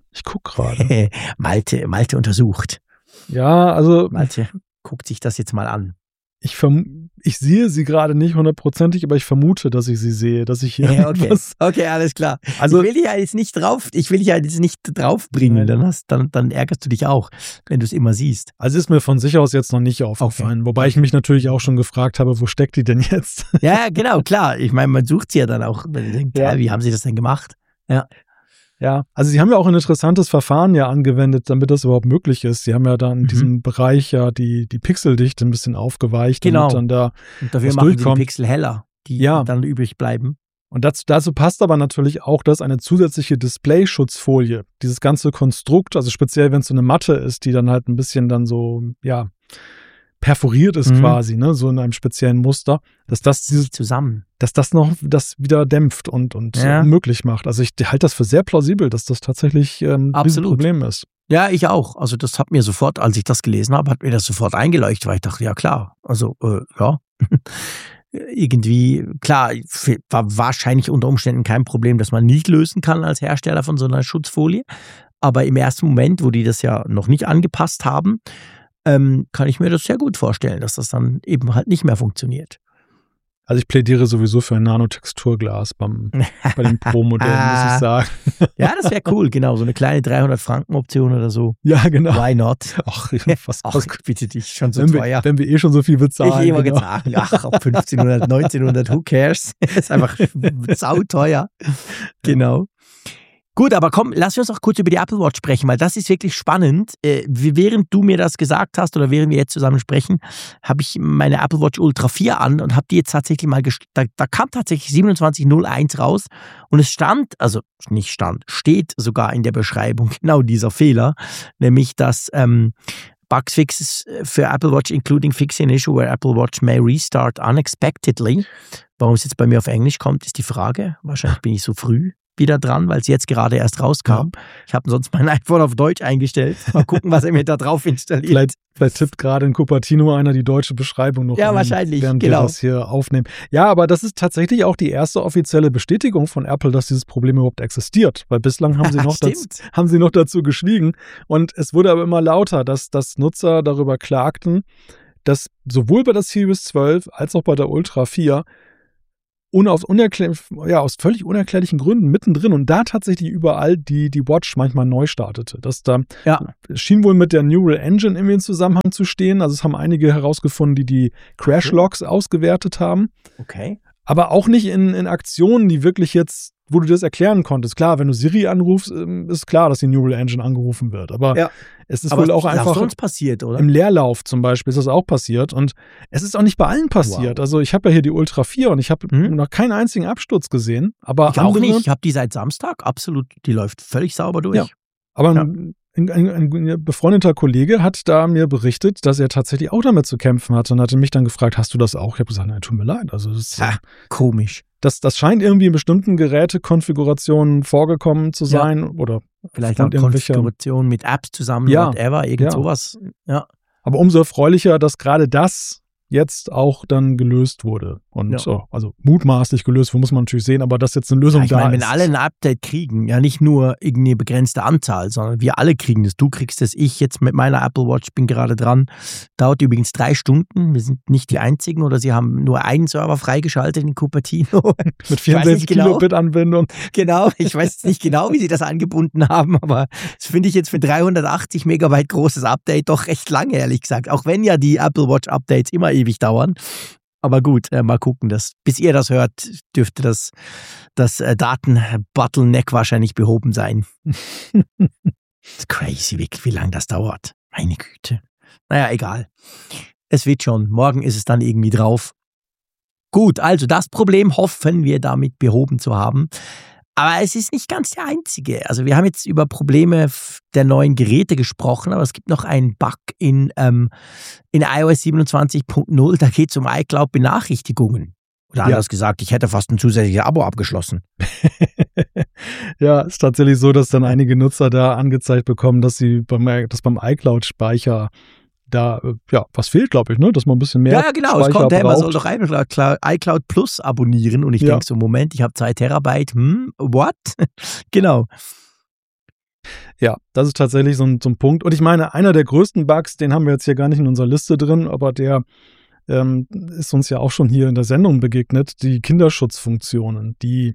Malte untersucht. Ja, also... Malte guckt sich das jetzt mal an. Ich sehe sie gerade nicht 100%ig, aber ich vermute, dass ich sie sehe, dass ich hier Okay, alles klar. Also, ich will dich ja jetzt nicht draufbringen, dann ärgerst du dich auch, wenn du es immer siehst. Also ist mir von sich aus jetzt noch nicht aufgefallen, wobei ich mich natürlich auch schon gefragt habe, wo steckt die denn jetzt? Ja, genau, klar. Ich meine, man sucht sie ja dann auch, wenn man denkt, wie haben sie das denn gemacht? Ja, also sie haben ja auch ein interessantes Verfahren angewendet, damit das überhaupt möglich ist. Sie haben ja dann in diesem Bereich die Pixeldichte ein bisschen aufgeweicht, genau. Damit dann da und dafür machen sie die Pixel heller, die dann übrig bleiben. Und dazu passt aber natürlich auch, dass eine zusätzliche Displayschutzfolie, dieses ganze Konstrukt, also speziell wenn es so eine Matte ist, die dann halt ein bisschen dann so, perforiert ist quasi, ne, so in einem speziellen Muster, dass das wieder dämpft und möglich macht. Also ich halte das für sehr plausibel, dass das tatsächlich ein Problem ist. Ja, ich auch. Also das hat mir sofort, als ich das gelesen habe, hat mir das sofort eingeleuchtet, weil ich dachte, ja klar, also irgendwie, klar, war wahrscheinlich unter Umständen kein Problem, das man nicht lösen kann als Hersteller von so einer Schutzfolie. Aber im ersten Moment, wo die das ja noch nicht angepasst haben, kann ich mir das sehr gut vorstellen, dass das dann eben halt nicht mehr funktioniert. Also ich plädiere sowieso für ein Nanotexturglas bei dem Pro-Modell, muss ich sagen. Ja, das wäre cool, genau, so eine kleine 300-Franken-Option oder so. Ja, genau. Why not? Ach, bitte dich, schon so teuer. Wenn wir schon so viel bezahlen. Ich immer gesagt, ob 1500, 1900, who cares? Das ist einfach sauteuer. Genau. Gut, aber komm, lass uns auch kurz über die Apple Watch sprechen, weil das ist wirklich spannend. Während du mir das gesagt hast oder während wir jetzt zusammen sprechen, habe ich meine Apple Watch Ultra 4 an und habe die jetzt tatsächlich mal, da kam tatsächlich 2701 raus und es steht sogar in der Beschreibung genau dieser Fehler, nämlich dass Bugs fixes für Apple Watch, including fixing an issue where Apple Watch may restart unexpectedly. Warum es jetzt bei mir auf Englisch kommt, ist die Frage. Wahrscheinlich bin ich so früh. wieder dran, weil es jetzt gerade erst rauskam. Ja. Ich habe sonst mein iPhone auf Deutsch eingestellt. Mal gucken, was er mir da drauf installiert. Vielleicht tippt gerade in Cupertino einer die deutsche Beschreibung noch. Ja, wahrscheinlich, während wir das hier aufnehmen. Ja, aber das ist tatsächlich auch die erste offizielle Bestätigung von Apple, dass dieses Problem überhaupt existiert. Weil bislang haben sie noch dazu geschwiegen. Und es wurde aber immer lauter, dass Nutzer darüber klagten, dass sowohl bei der Series 12 als auch bei der Ultra 4 aus völlig unerklärlichen Gründen mittendrin und da tatsächlich überall die Watch manchmal neu startete. Das da schien wohl mit der Neural Engine irgendwie in Zusammenhang zu stehen. Also es haben einige herausgefunden, die Crash-Logs ausgewertet haben. Okay. Aber auch nicht in Aktionen, die wirklich jetzt, wo du das erklären konntest. Klar, wenn du Siri anrufst, ist klar, dass die Neural Engine angerufen wird. Aber es ist wohl auch einfach sonst passiert, oder? Im Leerlauf zum Beispiel ist das auch passiert. Und es ist auch nicht bei allen passiert. Wow. Also ich habe ja hier die Ultra 4 und ich habe noch keinen einzigen Absturz gesehen. Aber ich auch nicht. Ich habe die seit Samstag. Absolut. Die läuft völlig sauber durch. Ja. Aber ein befreundeter Kollege hat da mir berichtet, dass er tatsächlich auch damit zu kämpfen hatte und hatte mich dann gefragt, hast du das auch? Ich habe gesagt, nein, tut mir leid. Also das ist komisch. Das scheint irgendwie in bestimmten Gerätekonfigurationen vorgekommen zu sein. Oder vielleicht auch Konfigurationen mit Apps zusammen, whatever, irgend sowas. Ja. Aber umso erfreulicher, dass gerade das jetzt auch dann gelöst wurde. Und also mutmaßlich gelöst, muss man natürlich sehen, aber dass jetzt eine Lösung da ist. Wenn alle ein Update kriegen, ja nicht nur irgendeine begrenzte Anzahl, sondern wir alle kriegen das. Du kriegst es, ich jetzt mit meiner Apple Watch bin gerade dran. Dauert übrigens 3 Stunden. Wir sind nicht die Einzigen oder sie haben nur einen Server freigeschaltet in Cupertino. Mit 64 Kilobit Anbindung. Genau, ich weiß nicht genau, wie sie das angebunden haben, aber das finde ich jetzt für 380 Megabyte großes Update doch recht lange, ehrlich gesagt. Auch wenn ja die Apple Watch Updates immer ewig dauern. Aber gut, mal gucken. Bis ihr das hört, dürfte das Daten-Bottleneck wahrscheinlich behoben sein. Das ist crazy, wie lange das dauert. Meine Güte. Naja, egal. Es wird schon. Morgen ist es dann irgendwie drauf. Gut, also das Problem hoffen wir damit behoben zu haben. Aber es ist nicht ganz der einzige. Also wir haben jetzt über Probleme der neuen Geräte gesprochen, aber es gibt noch einen Bug in iOS 27.0. Da geht es um iCloud-Benachrichtigungen. Oder anders gesagt, ich hätte fast ein zusätzliches Abo abgeschlossen. Ja, ist tatsächlich so, dass dann einige Nutzer da angezeigt bekommen, dass beim iCloud-Speicher da, was fehlt, glaube ich, ne? Dass man ein bisschen mehr Ja, genau, Speicher es kommt her, man braucht. soll doch iCloud Plus abonnieren und ich denke so, Moment, ich habe 2 Terabyte, what? Genau. Ja, das ist tatsächlich so ein Punkt. Und ich meine, einer der größten Bugs, den haben wir jetzt hier gar nicht in unserer Liste drin, aber der ist uns ja auch schon hier in der Sendung begegnet, die Kinderschutzfunktionen, die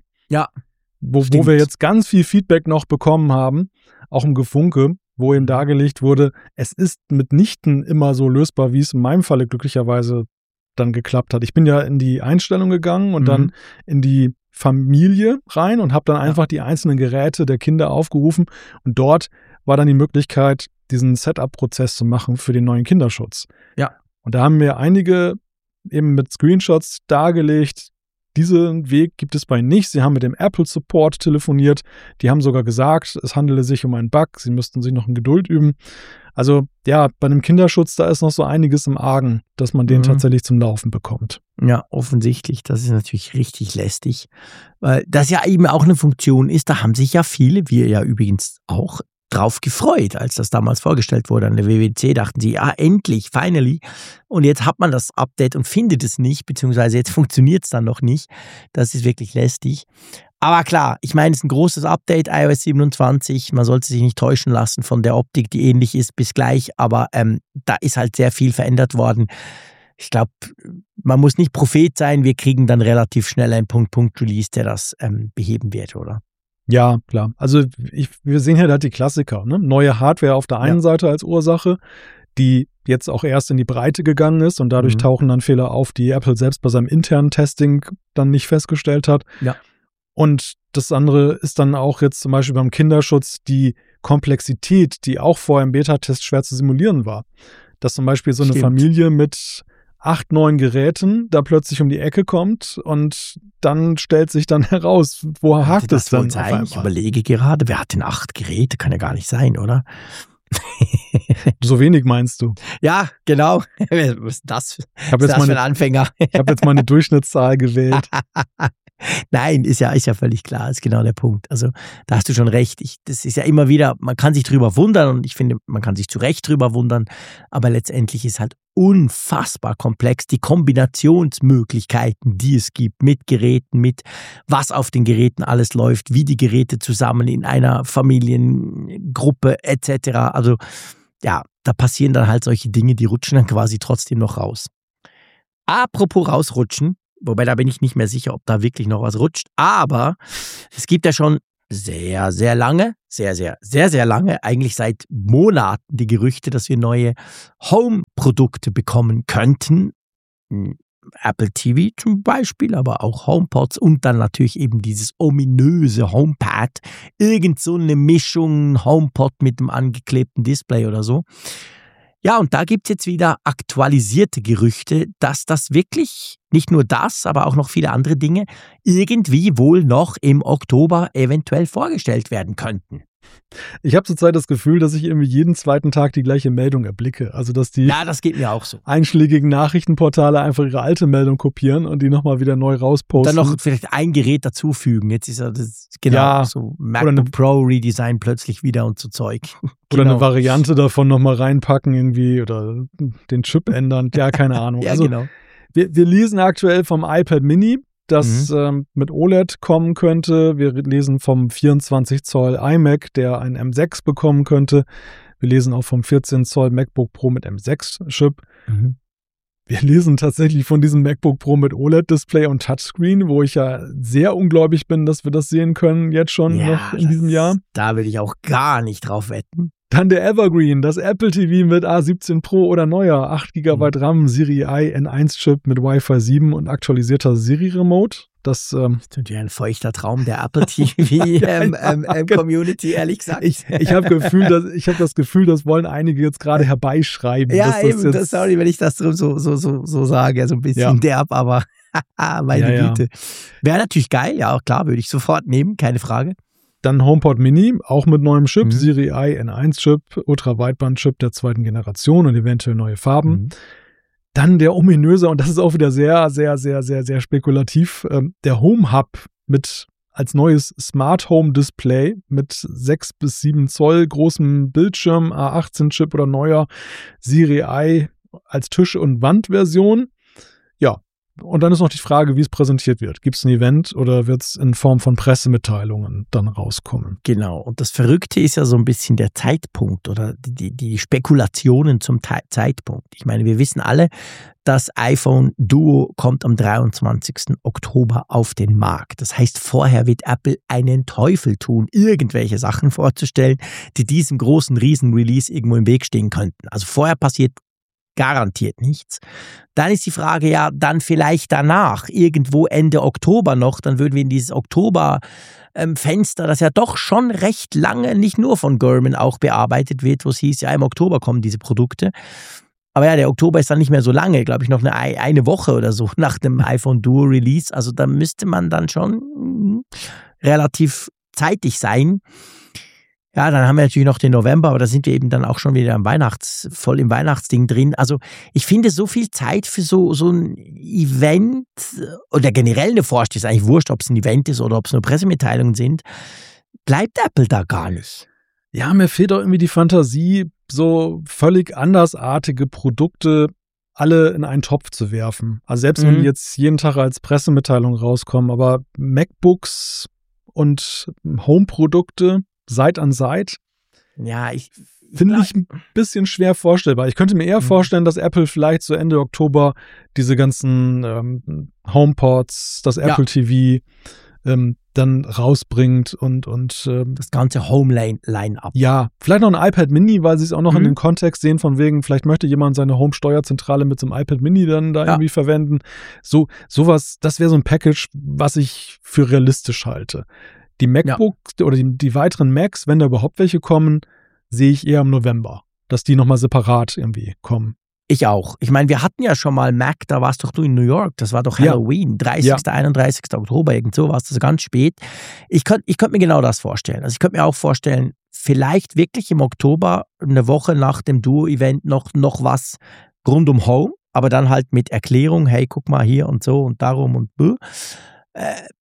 wo wir jetzt ganz viel Feedback noch bekommen haben, auch im Gefunke, wo eben dargelegt wurde, es ist mitnichten immer so lösbar, wie es in meinem Falle glücklicherweise dann geklappt hat. Ich bin ja in die Einstellung gegangen und dann in die Familie rein und habe dann einfach die einzelnen Geräte der Kinder aufgerufen und dort war dann die Möglichkeit, diesen Setup-Prozess zu machen für den neuen Kinderschutz. Ja. Und da haben mir einige eben mit Screenshots dargelegt, diesen Weg gibt es bei nicht. Sie haben mit dem Apple Support telefoniert. Die haben sogar gesagt, es handele sich um einen Bug. Sie müssten sich noch in Geduld üben. Also ja, bei einem Kinderschutz, da ist noch so einiges im Argen, dass man den tatsächlich zum Laufen bekommt. Ja, offensichtlich. Das ist natürlich richtig lästig. Weil das ja eben auch eine Funktion ist, da haben sich ja viele, wir ja übrigens auch, drauf gefreut, als das damals vorgestellt wurde an der WWDC, dachten sie, endlich, finally. Und jetzt hat man das Update und findet es nicht, beziehungsweise jetzt funktioniert es dann noch nicht. Das ist wirklich lästig. Aber klar, ich meine, es ist ein großes Update, iOS 27. Man sollte sich nicht täuschen lassen von der Optik, die ähnlich ist, bis gleich. Aber da ist halt sehr viel verändert worden. Ich glaube, man muss nicht Prophet sein. Wir kriegen dann relativ schnell einen Punkt-Release, der das beheben wird, oder? Ja, klar. Also wir sehen halt die Klassiker, ne? Neue Hardware auf der einen Seite als Ursache, die jetzt auch erst in die Breite gegangen ist und dadurch tauchen dann Fehler auf, die Apple selbst bei seinem internen Testing dann nicht festgestellt hat. Ja. Und das andere ist dann auch jetzt zum Beispiel beim Kinderschutz die Komplexität, die auch vorher im Beta-Test schwer zu simulieren war. Dass zum Beispiel so eine Familie mit 8, 9 Geräten da plötzlich um die Ecke kommt und dann stellt sich dann heraus, wo hakt es dann auf einmal. Ich überlege gerade, wer hat denn 8 Geräte? Kann ja gar nicht sein, oder? So wenig meinst du? Ja, genau. Was ist das? Ich habe jetzt für ein Anfänger? Ich habe jetzt mal eine Durchschnittszahl gewählt. Nein, ist ja völlig klar, ist genau der Punkt. Also da hast du schon recht. Das ist ja immer wieder, man kann sich drüber wundern und ich finde, man kann sich zu Recht drüber wundern, aber letztendlich ist halt unfassbar komplex die Kombinationsmöglichkeiten, die es gibt mit Geräten, mit was auf den Geräten alles läuft, wie die Geräte zusammen in einer Familiengruppe etc. Also ja, da passieren dann halt solche Dinge, die rutschen dann quasi trotzdem noch raus. Apropos rausrutschen, wobei da bin ich nicht mehr sicher, ob da wirklich noch was rutscht, aber es gibt ja schon sehr, sehr lange, sehr lange, eigentlich seit Monaten die Gerüchte, dass wir neue Home-Produkte bekommen könnten. Apple TV zum Beispiel, aber auch HomePods und dann natürlich eben dieses ominöse HomePad. Irgend so eine Mischung HomePod mit einem angeklebten Display oder so. Ja, und da gibt es jetzt wieder aktualisierte Gerüchte, dass das wirklich, nicht nur das, aber auch noch viele andere Dinge, irgendwie wohl noch im Oktober eventuell vorgestellt werden könnten. Ich habe zurzeit das Gefühl, dass ich irgendwie jeden zweiten Tag die gleiche Meldung erblicke. Also, dass die das geht mir auch so. einschlägigen Nachrichtenportale einfach ihre alte Meldung kopieren und die nochmal wieder neu rausposten. Dann noch vielleicht ein Gerät dazufügen. Jetzt ist ja das, genau, so MacBook Pro Redesign plötzlich wieder und so Zeug. Oder eine Variante davon nochmal reinpacken irgendwie oder den Chip ändern. Ja, keine Ahnung. Ja, also, genau. Wir lesen aktuell vom iPad Mini, das mit OLED kommen könnte. Wir lesen vom 24 Zoll iMac, der ein M6 bekommen könnte. Wir lesen auch vom 14 Zoll MacBook Pro mit M6-Chip. Wir lesen tatsächlich von diesem MacBook Pro mit OLED-Display und Touchscreen, wo ich ja sehr ungläubig bin, dass wir das sehen können jetzt schon noch in diesem Jahr. Da will ich auch gar nicht drauf wetten. Dann der Evergreen, das Apple TV mit A17 Pro oder neuer, 8 GB RAM, Siri I N1-Chip mit Wi-Fi 7 und aktualisierter Siri-Remote. Das ist natürlich ein feuchter Traum der Apple TV-Community, ehrlich gesagt. Ich habe das Gefühl, das wollen einige jetzt gerade herbeischreiben. Ja, eben, sorry, wenn ich das so sage, so ein bisschen derb, aber meine Güte. Wäre natürlich geil, ja, klar, würde ich sofort nehmen, keine Frage. Dann HomePod Mini, auch mit neuem Chip, Siri I N1-Chip, Ultra-Wideband-Chip der zweiten Generation und eventuell neue Farben. Dann der ominöse, und das ist auch wieder sehr, sehr, sehr, sehr, sehr spekulativ, der Home Hub mit als neues Smart Home Display mit 6 bis 7 Zoll großem Bildschirm, A18-Chip oder neuer Siri I als Tisch- und Wandversion. Ja. Und dann ist noch die Frage, wie es präsentiert wird. Gibt es ein Event oder wird es in Form von Pressemitteilungen dann rauskommen? Genau. Und das Verrückte ist ja so ein bisschen der Zeitpunkt oder die Spekulationen zum Zeitpunkt. Ich meine, wir wissen alle, das iPhone Duo kommt am 23. Oktober auf den Markt. Das heißt, vorher wird Apple einen Teufel tun, irgendwelche Sachen vorzustellen, die diesem großen Riesen-Release irgendwo im Weg stehen könnten. Also vorher passiert garantiert nichts. Dann ist die Frage, ja, dann vielleicht danach, irgendwo Ende Oktober noch, dann würden wir in dieses Oktober-Fenster, das ja doch schon recht lange, nicht nur von Gurman auch bearbeitet wird, wo es hieß, ja, im Oktober kommen diese Produkte. Aber ja, der Oktober ist dann nicht mehr so lange, glaube ich, noch eine Woche oder so nach dem iPhone Duo Release. Also da müsste man dann schon relativ zeitig sein. Ja, dann haben wir natürlich noch den November, aber da sind wir eben dann auch schon wieder voll im Weihnachtsding drin. Also ich finde, so viel Zeit für so ein Event oder generell eine Vorstellung, ist eigentlich wurscht, ob es ein Event ist oder ob es nur Pressemitteilungen sind, bleibt Apple da gar nicht. Ja, mir fehlt auch irgendwie die Fantasie, so völlig andersartige Produkte alle in einen Topf zu werfen. Also selbst wenn die jetzt jeden Tag als Pressemitteilung rauskommen, aber MacBooks und Home-Produkte Side an Side. Ja, finde ich ein bisschen schwer vorstellbar. Ich könnte mir eher vorstellen, dass Apple vielleicht so Ende Oktober diese ganzen HomePods, das Apple TV dann rausbringt und das ganze Home-Line-Up. Ja, vielleicht noch ein iPad Mini, weil sie es auch noch in den Kontext sehen von wegen, vielleicht möchte jemand seine Home-Steuerzentrale mit so einem iPad Mini dann da irgendwie verwenden. Sowas, das wäre so ein Package, was ich für realistisch halte. Die MacBooks oder die weiteren Macs, wenn da überhaupt welche kommen, sehe ich eher im November, dass die nochmal separat irgendwie kommen. Ich auch. Ich meine, wir hatten ja schon mal Mac, da warst doch du in New York, das war doch Halloween, 30., 31. Oktober, irgend so, warst du so ganz spät. Ich könnt mir genau das vorstellen. Also ich könnte mir auch vorstellen, vielleicht wirklich im Oktober, eine Woche nach dem Duo-Event noch was rund um Home, aber dann halt mit Erklärung, hey, guck mal hier und so und darum und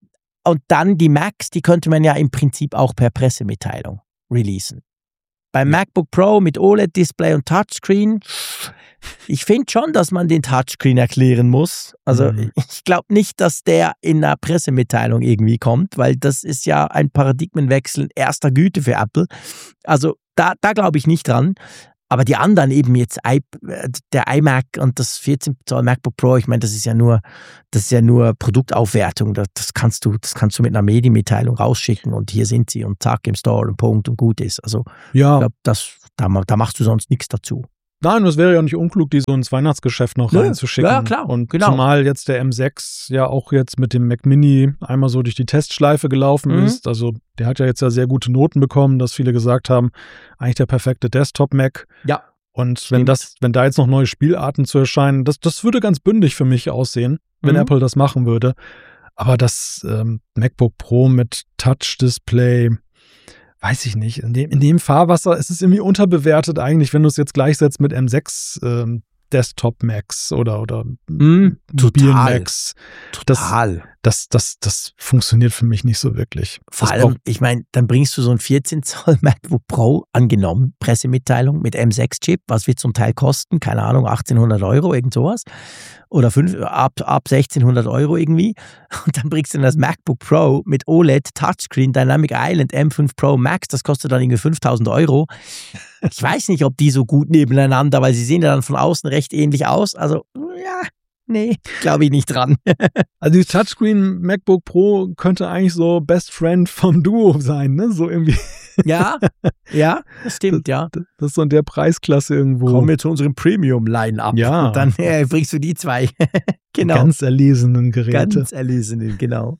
Und dann die Macs, die könnte man ja im Prinzip auch per Pressemitteilung releasen. Beim MacBook Pro mit OLED-Display und Touchscreen, ich finde schon, dass man den Touchscreen erklären muss. Also ich glaube nicht, dass der in einer Pressemitteilung irgendwie kommt, weil das ist ja ein Paradigmenwechsel erster Güte für Apple. Also da glaube ich nicht dran. Aber die anderen eben jetzt, der iMac und das 14 Zoll MacBook Pro, ich meine, das ist ja nur Produktaufwertung. Das kannst du mit einer Medienmitteilung rausschicken und hier sind sie und zack im Store und Punkt und gut ist. Also ja. Ich glaube, da machst du sonst nichts dazu. Nein, das wäre ja nicht unklug, die so ins Weihnachtsgeschäft noch reinzuschicken. Ja, klar. Und genau. Zumal jetzt der M6 ja auch jetzt mit dem Mac Mini einmal so durch die Testschleife gelaufen ist. Also der hat ja jetzt ja sehr gute Noten bekommen, dass viele gesagt haben, eigentlich der perfekte Desktop-Mac. Ja. Und wenn da jetzt noch neue Spielarten zu erscheinen, das würde ganz bündig für mich aussehen, wenn Apple das machen würde. Aber das MacBook Pro mit Touch-Display, weiß ich nicht. In dem Fahrwasser ist es irgendwie unterbewertet eigentlich, wenn du es jetzt gleichsetzt mit M6 Desktop Macs oder mobilen Macs. Total. Das funktioniert für mich nicht so wirklich. Vor allem, ich meine, dann bringst du so ein 14 Zoll MacBook Pro, angenommen, Pressemitteilung mit M6-Chip, was wird zum Teil kosten? Keine Ahnung, 1800 €, irgend sowas. Oder ab 1600 € irgendwie. Und dann bringst du das MacBook Pro mit OLED, Touchscreen, Dynamic Island, M5 Pro Max, das kostet dann irgendwie 5000 €. Ich weiß nicht, ob die so gut nebeneinander, weil sie sehen ja dann von außen recht ähnlich aus. Also, ja, nee, glaube ich nicht dran. Also die Touchscreen MacBook Pro könnte eigentlich so Best Friend vom Duo sein, ne? So irgendwie. Ja, das stimmt, ja. Das ist so in der Preisklasse irgendwo. Kommen wir zu unserem Premium-Line-Up. Ja. Und dann bringst du die zwei. Genau. Ganz erlesenen Geräte. Ganz erlesenen, genau.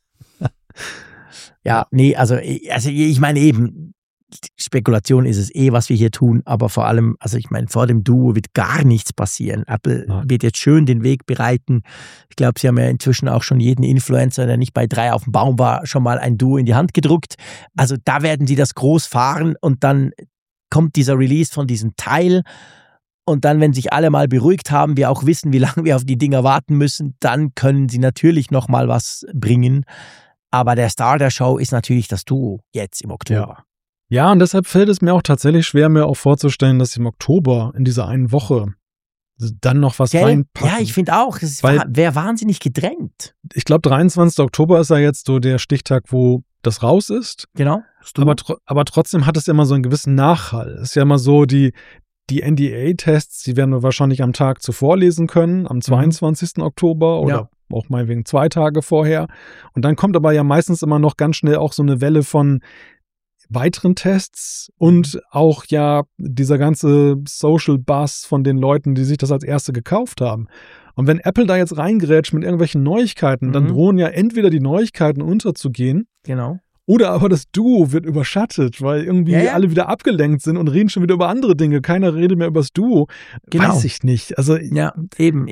Ja, nee, also ich meine eben, Spekulation ist es was wir hier tun, aber vor allem, also ich meine, vor dem Duo wird gar nichts passieren. Apple wird jetzt schön den Weg bereiten. Ich glaube, sie haben ja inzwischen auch schon jeden Influencer, der nicht bei 3 auf dem Baum war, schon mal ein Duo in die Hand gedruckt. Also da werden sie das groß fahren und dann kommt dieser Release von diesem Teil und dann, wenn sich alle mal beruhigt haben, wir auch wissen, wie lange wir auf die Dinger warten müssen, dann können sie natürlich noch mal was bringen. Aber der Star der Show ist natürlich das Duo jetzt im Oktober. Ja, und deshalb fällt es mir auch tatsächlich schwer, mir auch vorzustellen, dass sie im Oktober in dieser einen Woche dann noch was reinpacken. Ja, ich finde auch, es wäre wahnsinnig gedrängt. Ich glaube, 23. Oktober ist ja jetzt so der Stichtag, wo das raus ist. Genau. Aber trotzdem hat es ja immer so einen gewissen Nachhall. Es ist ja immer so, die NDA-Tests, die werden wir wahrscheinlich am Tag zuvor lesen können, am 22. Oktober oder auch meinetwegen 2 Tage vorher. Und dann kommt aber ja meistens immer noch ganz schnell auch so eine Welle von weiteren Tests und auch ja dieser ganze Social Buzz von den Leuten, die sich das als erste gekauft haben. Und wenn Apple da jetzt reingrätscht mit irgendwelchen Neuigkeiten, dann drohen ja entweder die Neuigkeiten unterzugehen. Genau. Oder aber das Duo wird überschattet, weil irgendwie alle wieder abgelenkt sind und reden schon wieder über andere Dinge. Keiner redet mehr über das Duo. Genau. Weiß ich nicht. Also, ja, eben.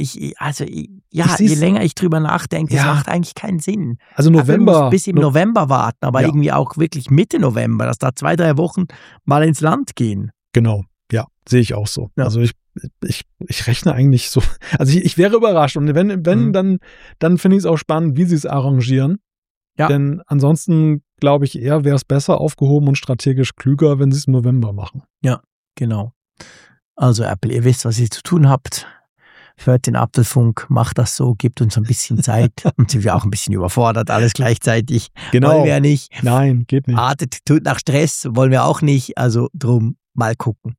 Je länger ich drüber nachdenke, das macht eigentlich keinen Sinn. Also November. Bis im November warten, aber irgendwie auch wirklich Mitte November, dass da 2-3 Wochen mal ins Land gehen. Genau, ja, sehe ich auch so. Ja. Also ich rechne eigentlich so. Also ich wäre überrascht. Und wenn dann finde ich es auch spannend, wie sie es arrangieren. Ja. Denn ansonsten, glaube ich, eher wäre es besser aufgehoben und strategisch klüger, wenn sie es im November machen. Ja, genau. Also Apple, ihr wisst, was ihr zu tun habt. Hört den Apfelfunk, macht das so, gebt uns ein bisschen Zeit. Und sind wir auch ein bisschen überfordert, alles gleichzeitig. Genau. Wollen wir ja nicht. Nein, geht nicht. Tut nach Stress, wollen wir auch nicht. Also drum, mal gucken.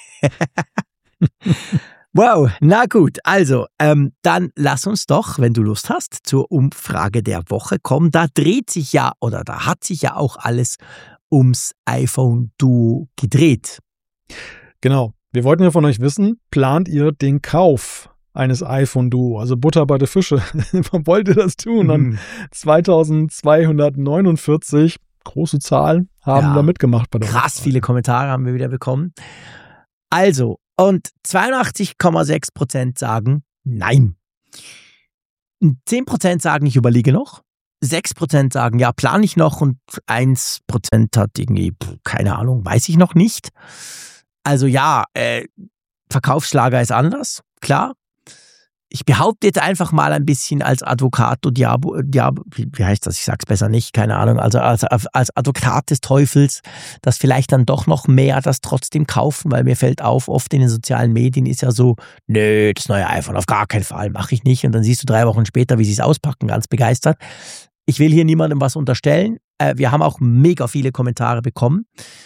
Wow, na gut, also dann lass uns doch, wenn du Lust hast, zur Umfrage der Woche kommen. Da hat sich ja auch alles ums iPhone Duo gedreht. Genau, wir wollten ja von euch wissen, plant ihr den Kauf eines iPhone Duo, also Butter bei der Fische, wollt ihr das tun? Und 2249, große Zahl, haben da mitgemacht bei der Krass, Umfrage. Viele Kommentare haben wir wieder bekommen. Also, und 82,6% sagen nein. 10% sagen, ich überlege noch. 6% sagen, ja, plane ich noch. Und 1% hat irgendwie, keine Ahnung, weiß ich noch nicht. Also ja, Verkaufsschlager ist anders, klar. ich behaupte jetzt einfach mal ein bisschen als Advocato wie heißt das? Ich sag's besser nicht, keine Ahnung. Also als Advokat des Teufels, dass vielleicht dann doch noch mehr das trotzdem kaufen, weil mir fällt auf, oft in den sozialen Medien ist ja so, nö, das neue iPhone auf gar keinen Fall, mache ich nicht. Und dann siehst du 3 Wochen später, wie sie es auspacken, ganz begeistert. Ich will hier niemandem was unterstellen. Wir haben auch mega viele Kommentare bekommen.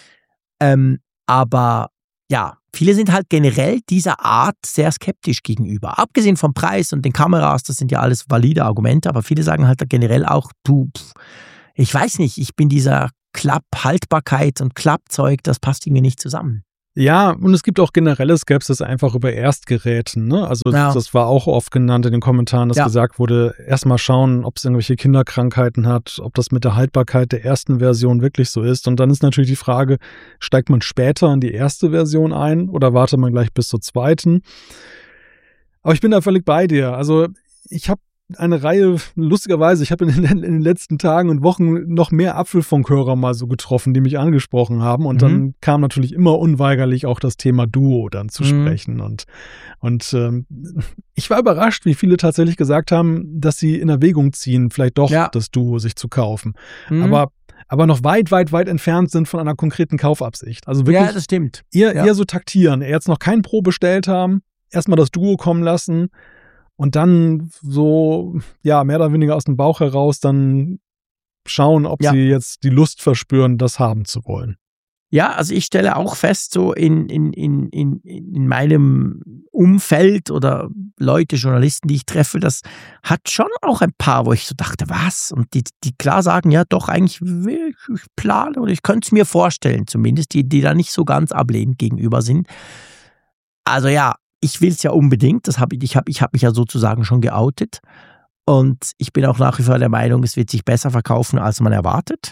Aber ja, viele sind halt generell dieser Art sehr skeptisch gegenüber. Abgesehen vom Preis und den Kameras, das sind ja alles valide Argumente, aber viele sagen halt generell auch, ich weiß nicht, ich bin dieser Klapphaltbarkeit und Klappzeug, das passt irgendwie nicht zusammen. Ja, und es gibt auch generelle Skepsis einfach über Erstgeräten, ne? Also das war auch oft genannt in den Kommentaren, dass gesagt wurde, erstmal schauen, ob es irgendwelche Kinderkrankheiten hat, ob das mit der Haltbarkeit der ersten Version wirklich so ist. Und dann ist natürlich die Frage, steigt man später in die erste Version ein oder wartet man gleich bis zur zweiten? Aber ich bin da völlig bei dir. Also ich habe eine Reihe, lustigerweise, ich habe in den letzten Tagen und Wochen noch mehr Apfelfunkhörer mal so getroffen, die mich angesprochen haben. Und dann kam natürlich immer unweigerlich auch das Thema Duo dann zu sprechen. Und ich war überrascht, wie viele tatsächlich gesagt haben, dass sie in Erwägung ziehen, vielleicht doch das Duo sich zu kaufen. Aber noch weit, weit, weit entfernt sind von einer konkreten Kaufabsicht. Also wirklich, das stimmt. Eher so taktieren, jetzt noch kein Pro bestellt haben, erstmal das Duo kommen lassen. Und dann so, mehr oder weniger aus dem Bauch heraus dann schauen, ob sie jetzt die Lust verspüren, das haben zu wollen. Ja, also ich stelle auch fest, so in meinem Umfeld oder Leute, Journalisten, die ich treffe, das hat schon auch ein paar, wo ich so dachte, was? Und die klar sagen, ja doch, eigentlich ich plane oder ich könnte es mir vorstellen, zumindest, die da nicht so ganz ablehnend gegenüber sind. Also ja, ich will es ja unbedingt, ich hab mich ja sozusagen schon geoutet und ich bin auch nach wie vor der Meinung, es wird sich besser verkaufen, als man erwartet.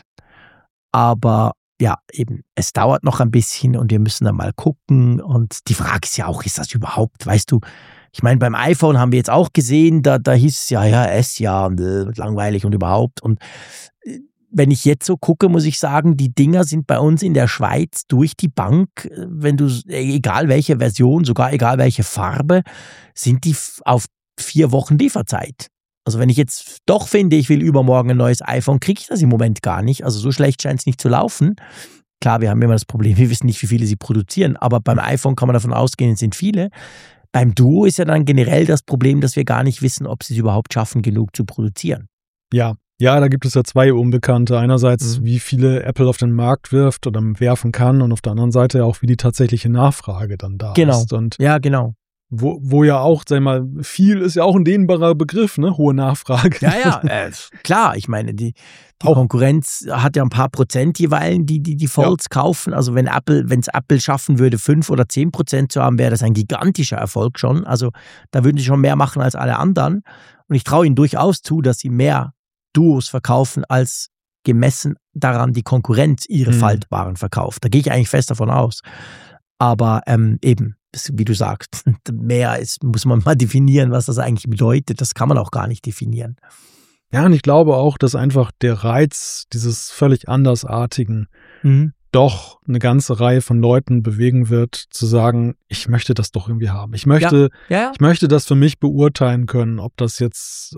Aber ja, eben, es dauert noch ein bisschen und wir müssen dann mal gucken und die Frage ist ja auch, ist das überhaupt, weißt du, ich meine, beim iPhone haben wir jetzt auch gesehen, da hieß es langweilig und überhaupt und wenn ich jetzt so gucke, muss ich sagen, die Dinger sind bei uns in der Schweiz durch die Bank, wenn du, egal welche Version, sogar egal welche Farbe, sind die auf 4 Wochen Lieferzeit. Also wenn ich jetzt doch finde, ich will übermorgen ein neues iPhone, kriege ich das im Moment gar nicht. Also so schlecht scheint es nicht zu laufen. Klar, wir haben immer das Problem, wir wissen nicht, wie viele sie produzieren, aber beim iPhone kann man davon ausgehen, es sind viele. Beim Duo ist ja dann generell das Problem, dass wir gar nicht wissen, ob sie es überhaupt schaffen, genug zu produzieren. Ja, da gibt es ja 2 Unbekannte. Einerseits, wie viele Apple auf den Markt wirft oder werfen kann und auf der anderen Seite auch, wie die tatsächliche Nachfrage dann da ist. Und genau. Wo ja auch, sag ich mal, viel ist ja auch ein dehnbarer Begriff, ne? Hohe Nachfrage. Ja, klar. Ich meine, die Konkurrenz hat ja ein paar Prozent jeweils, die Folds kaufen. Also wenn es Apple schaffen würde, 5 oder 10% zu haben, wäre das ein gigantischer Erfolg schon. Also da würden sie schon mehr machen als alle anderen. Und ich traue ihnen durchaus zu, dass sie mehr Duos verkaufen, als gemessen daran die Konkurrenz ihre Faltbaren verkauft. Da gehe ich eigentlich fest davon aus. Aber eben, wie du sagst, mehr muss man mal definieren, was das eigentlich bedeutet. Das kann man auch gar nicht definieren. Ja, und ich glaube auch, dass einfach der Reiz dieses völlig Andersartigen doch eine ganze Reihe von Leuten bewegen wird, zu sagen, ich möchte das doch irgendwie haben. Ich möchte das für mich beurteilen können, ob das jetzt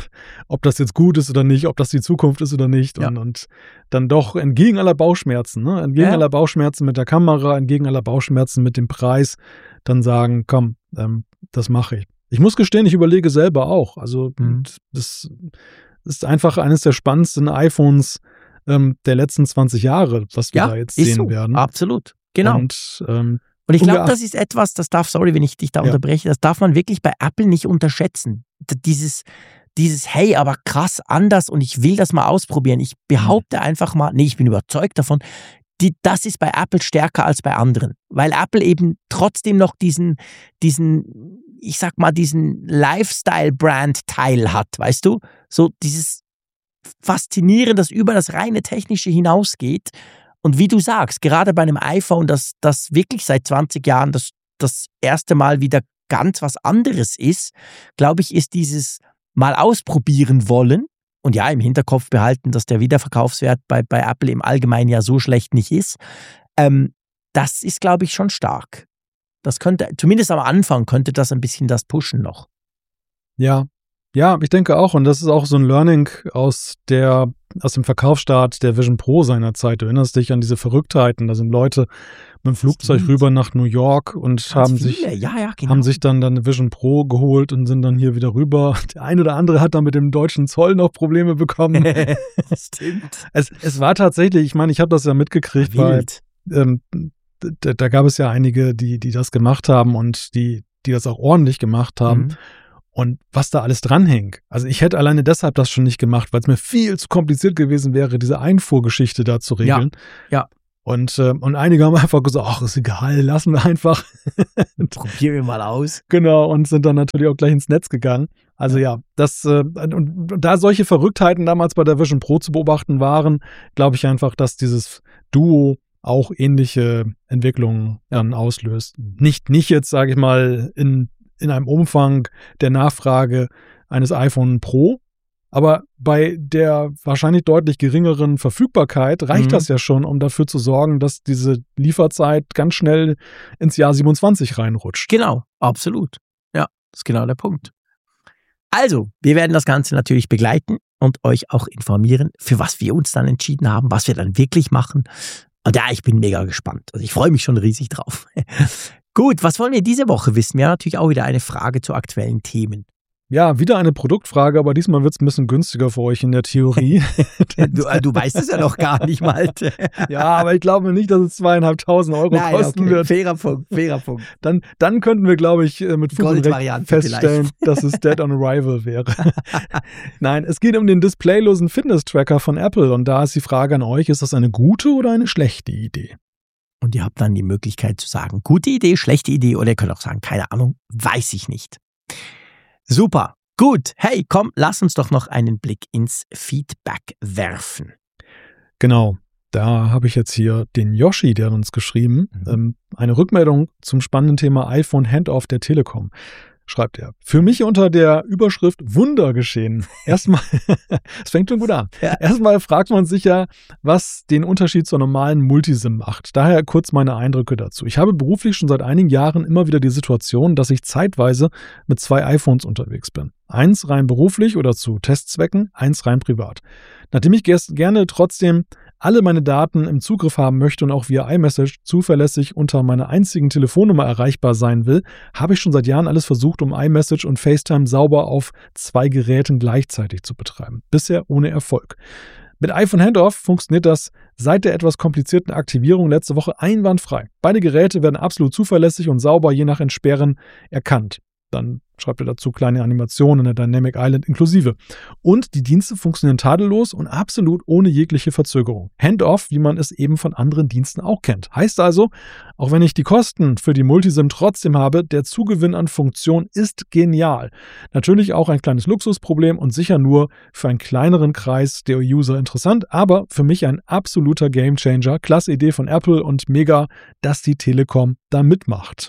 gut ist oder nicht, ob das die Zukunft ist oder nicht. Und dann doch entgegen aller Bauchschmerzen, ne? Entgegen aller Bauchschmerzen mit der Kamera, entgegen aller Bauchschmerzen mit dem Preis, dann sagen, komm, das mache ich. Ich muss gestehen, ich überlege selber auch. Also das ist einfach eines der spannendsten iPhones der letzten 20 Jahre, was wir da jetzt sehen werden. Absolut, genau. Und ich glaube, das ist etwas, sorry, wenn ich dich da unterbreche, das darf man wirklich bei Apple nicht unterschätzen. Dieses, hey, aber krass anders und ich will das mal ausprobieren. Ich behaupte einfach mal, ich bin überzeugt davon, das ist bei Apple stärker als bei anderen. Weil Apple eben trotzdem noch diesen ich sag mal, diesen Lifestyle-Brand-Teil hat, weißt du? So dieses Faszinierende, das über das reine Technische hinausgeht. Und wie du sagst, gerade bei einem iPhone, das wirklich seit 20 Jahren das erste Mal wieder ganz was anderes ist, glaube ich, ist dieses mal ausprobieren wollen und ja, im Hinterkopf behalten, dass der Wiederverkaufswert bei Apple im Allgemeinen ja so schlecht nicht ist. Das ist, glaube ich, schon stark. Das könnte, zumindest am Anfang, könnte das ein bisschen das pushen noch. Ja, ich denke auch. Und das ist auch so ein Learning aus dem Verkaufsstart der Vision Pro seiner Zeit. Du erinnerst dich an diese Verrücktheiten. Da sind Leute mit dem Flugzeug rüber nach New York und haben sich dann eine Vision Pro geholt und sind dann hier wieder rüber. Der ein oder andere hat dann mit dem deutschen Zoll noch Probleme bekommen. Stimmt. Es war tatsächlich, ich meine, ich habe das ja mitgekriegt, weil da gab es ja einige, die das gemacht haben und die das auch ordentlich gemacht haben. Und was da alles dranhängt. Also ich hätte alleine deshalb das schon nicht gemacht, weil es mir viel zu kompliziert gewesen wäre, diese Einfuhrgeschichte da zu regeln. Ja. Und einige haben einfach gesagt, ach, ist egal, lassen wir einfach. Probieren wir mal aus. Genau, und sind dann natürlich auch gleich ins Netz gegangen. Also ja, und da solche Verrücktheiten damals bei der Vision Pro zu beobachten waren, glaube ich einfach, dass dieses Duo auch ähnliche Entwicklungen dann auslöst. Nicht jetzt, sage ich mal, in einem Umfang der Nachfrage eines iPhone Pro, aber bei der wahrscheinlich deutlich geringeren Verfügbarkeit reicht das ja schon, um dafür zu sorgen, dass diese Lieferzeit ganz schnell ins Jahr 27 reinrutscht. Genau, absolut. Ja, das ist genau der Punkt. Also, wir werden das Ganze natürlich begleiten und euch auch informieren, für was wir uns dann entschieden haben, was wir dann wirklich machen. Und ja, ich bin mega gespannt. Also ich freue mich schon riesig drauf. Gut, was wollen wir diese Woche wissen? Wir haben natürlich auch wieder eine Frage zu aktuellen Themen. Ja, wieder eine Produktfrage, aber diesmal wird es ein bisschen günstiger für euch in der Theorie. Du weißt es ja noch gar nicht, Malte. Ja, aber ich glaube nicht, dass es 2.500 Euro kosten wird. Fairer Punkt. Dann könnten wir, glaube ich, mit Fug und Recht feststellen, dass es Dead on Arrival wäre. Nein, es geht um den displaylosen Fitness-Tracker von Apple und da ist die Frage an euch, ist das eine gute oder eine schlechte Idee? Und ihr habt dann die Möglichkeit zu sagen, gute Idee, schlechte Idee oder ihr könnt auch sagen, keine Ahnung, weiß ich nicht. Super, gut. Hey, komm, lass uns doch noch einen Blick ins Feedback werfen. Genau, da habe ich jetzt hier den Yoshi, der hat uns geschrieben, eine Rückmeldung zum spannenden Thema iPhone Handoff der Telekom. Schreibt er. Für mich unter der Überschrift Wunder geschehen. Erstmal, es fängt schon gut an. Ja. Erstmal fragt man sich ja, was den Unterschied zur normalen Multisim macht. Daher kurz meine Eindrücke dazu. Ich habe beruflich schon seit einigen Jahren immer wieder die Situation, dass ich zeitweise mit 2 iPhones unterwegs bin. Eins rein beruflich oder zu Testzwecken, eins rein privat. Nachdem ich gerne trotzdem alle meine Daten im Zugriff haben möchte und auch via iMessage zuverlässig unter meiner einzigen Telefonnummer erreichbar sein will, habe ich schon seit Jahren alles versucht, um iMessage und FaceTime sauber auf 2 Geräten gleichzeitig zu betreiben. Bisher ohne Erfolg. Mit iPhone Handoff funktioniert das seit der etwas komplizierten Aktivierung letzte Woche einwandfrei. Beide Geräte werden absolut zuverlässig und sauber je nach Entsperren erkannt. Dann schreibt er dazu kleine Animationen in der Dynamic Island inklusive. Und die Dienste funktionieren tadellos und absolut ohne jegliche Verzögerung. Handoff, wie man es eben von anderen Diensten auch kennt. Heißt also, auch wenn ich die Kosten für die Multisim trotzdem habe, der Zugewinn an Funktion ist genial. Natürlich auch ein kleines Luxusproblem und sicher nur für einen kleineren Kreis der User interessant, aber für mich ein absoluter Gamechanger. Klasse Idee von Apple und mega, dass die Telekom da mitmacht.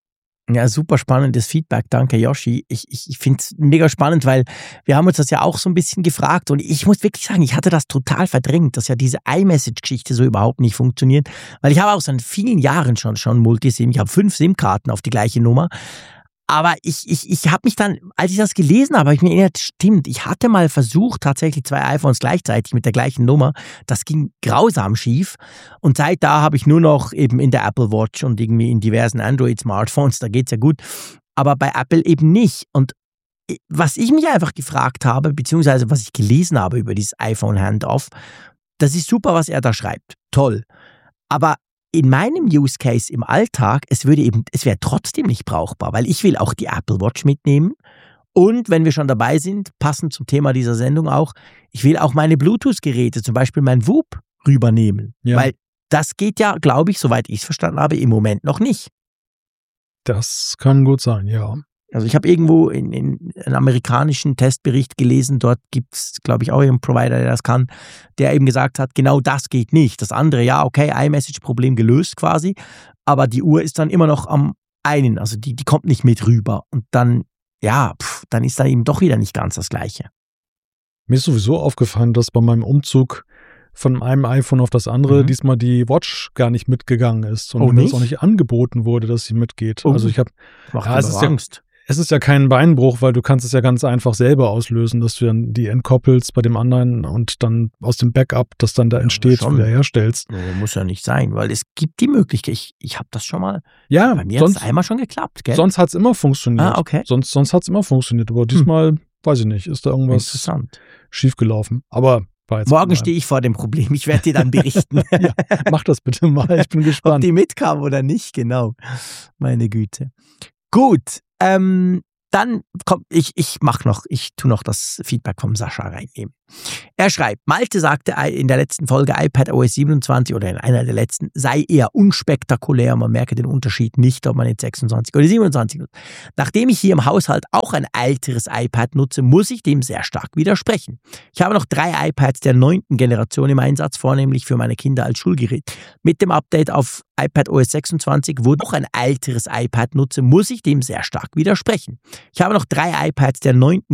Ja, super spannendes Feedback. Danke, Yoshi. Ich finde es mega spannend, weil wir haben uns das ja auch so ein bisschen gefragt und ich muss wirklich sagen, ich hatte das total verdrängt, dass ja diese iMessage-Geschichte so überhaupt nicht funktioniert, weil ich habe auch seit vielen Jahren schon Multisim. Ich habe 5 SIM-Karten auf die gleiche Nummer. Aber ich habe mich dann, als ich das gelesen habe ich mir erinnert, stimmt, ich hatte mal versucht, tatsächlich 2 iPhones gleichzeitig mit der gleichen Nummer. Das ging grausam schief. Und seit da habe ich nur noch eben in der Apple Watch und irgendwie in diversen Android-Smartphones, da geht's ja gut. Aber bei Apple eben nicht. Und was ich mich einfach gefragt habe, beziehungsweise was ich gelesen habe über dieses iPhone Handoff, das ist super, was er da schreibt. Toll. Aber in meinem Use Case im Alltag, es wäre trotzdem nicht brauchbar, weil ich will auch die Apple Watch mitnehmen und wenn wir schon dabei sind, passend zum Thema dieser Sendung auch, ich will auch meine Bluetooth-Geräte, zum Beispiel mein Whoop, rübernehmen, weil das geht ja, glaube ich, soweit ich es verstanden habe, im Moment noch nicht. Das kann gut sein, ja. Also ich habe irgendwo in einem amerikanischen Testbericht gelesen, dort gibt es, glaube ich, auch einen Provider, der das kann, der eben gesagt hat, genau das geht nicht. Das andere, ja, okay, iMessage-Problem gelöst quasi, aber die Uhr ist dann immer noch am einen, also die kommt nicht mit rüber und dann, dann ist da eben doch wieder nicht ganz das Gleiche. Mir ist sowieso aufgefallen, dass bei meinem Umzug von einem iPhone auf das andere diesmal die Watch gar nicht mitgegangen ist und mir das auch nicht angeboten wurde, dass sie mitgeht. Also ich habe, Angst. Es ist ja kein Beinbruch, weil du kannst es ja ganz einfach selber auslösen, dass du dann die entkoppelst bei dem anderen und dann aus dem Backup, das dann da entsteht, wieder herstellst. Muss ja nicht sein, weil es gibt die Möglichkeit. Ich habe das schon mal, ja, bei mir hat es einmal schon geklappt, gell? Sonst hat es immer funktioniert. Ah, okay. Sonst hat es immer funktioniert, aber diesmal, weiß ich nicht, ist da irgendwas schiefgelaufen. Aber morgen stehe ich vor dem Problem, ich werde dir dann berichten. Ja, mach das bitte mal, ich bin gespannt. Ob die mitkamen oder nicht, genau. Meine Güte. Gut, dann komm, ich tue noch das Feedback vom Sascha reinnehmen. Er schreibt, Malte sagte in der letzten Folge iPadOS 27 oder in einer der letzten, sei eher unspektakulär, man merke den Unterschied nicht, ob man jetzt 26 oder 27 nutzt. Nachdem ich hier im Haushalt auch ein älteres iPad nutze, muss ich dem sehr stark widersprechen. Ich habe noch 3 iPads der 9. Generation im Einsatz, vornehmlich für meine Kinder als Schulgerät. Mit dem Update auf iPadOS 26, wo ich auch ein älteres iPad nutze, muss ich dem sehr stark widersprechen. Ich habe noch 3 iPads der 9.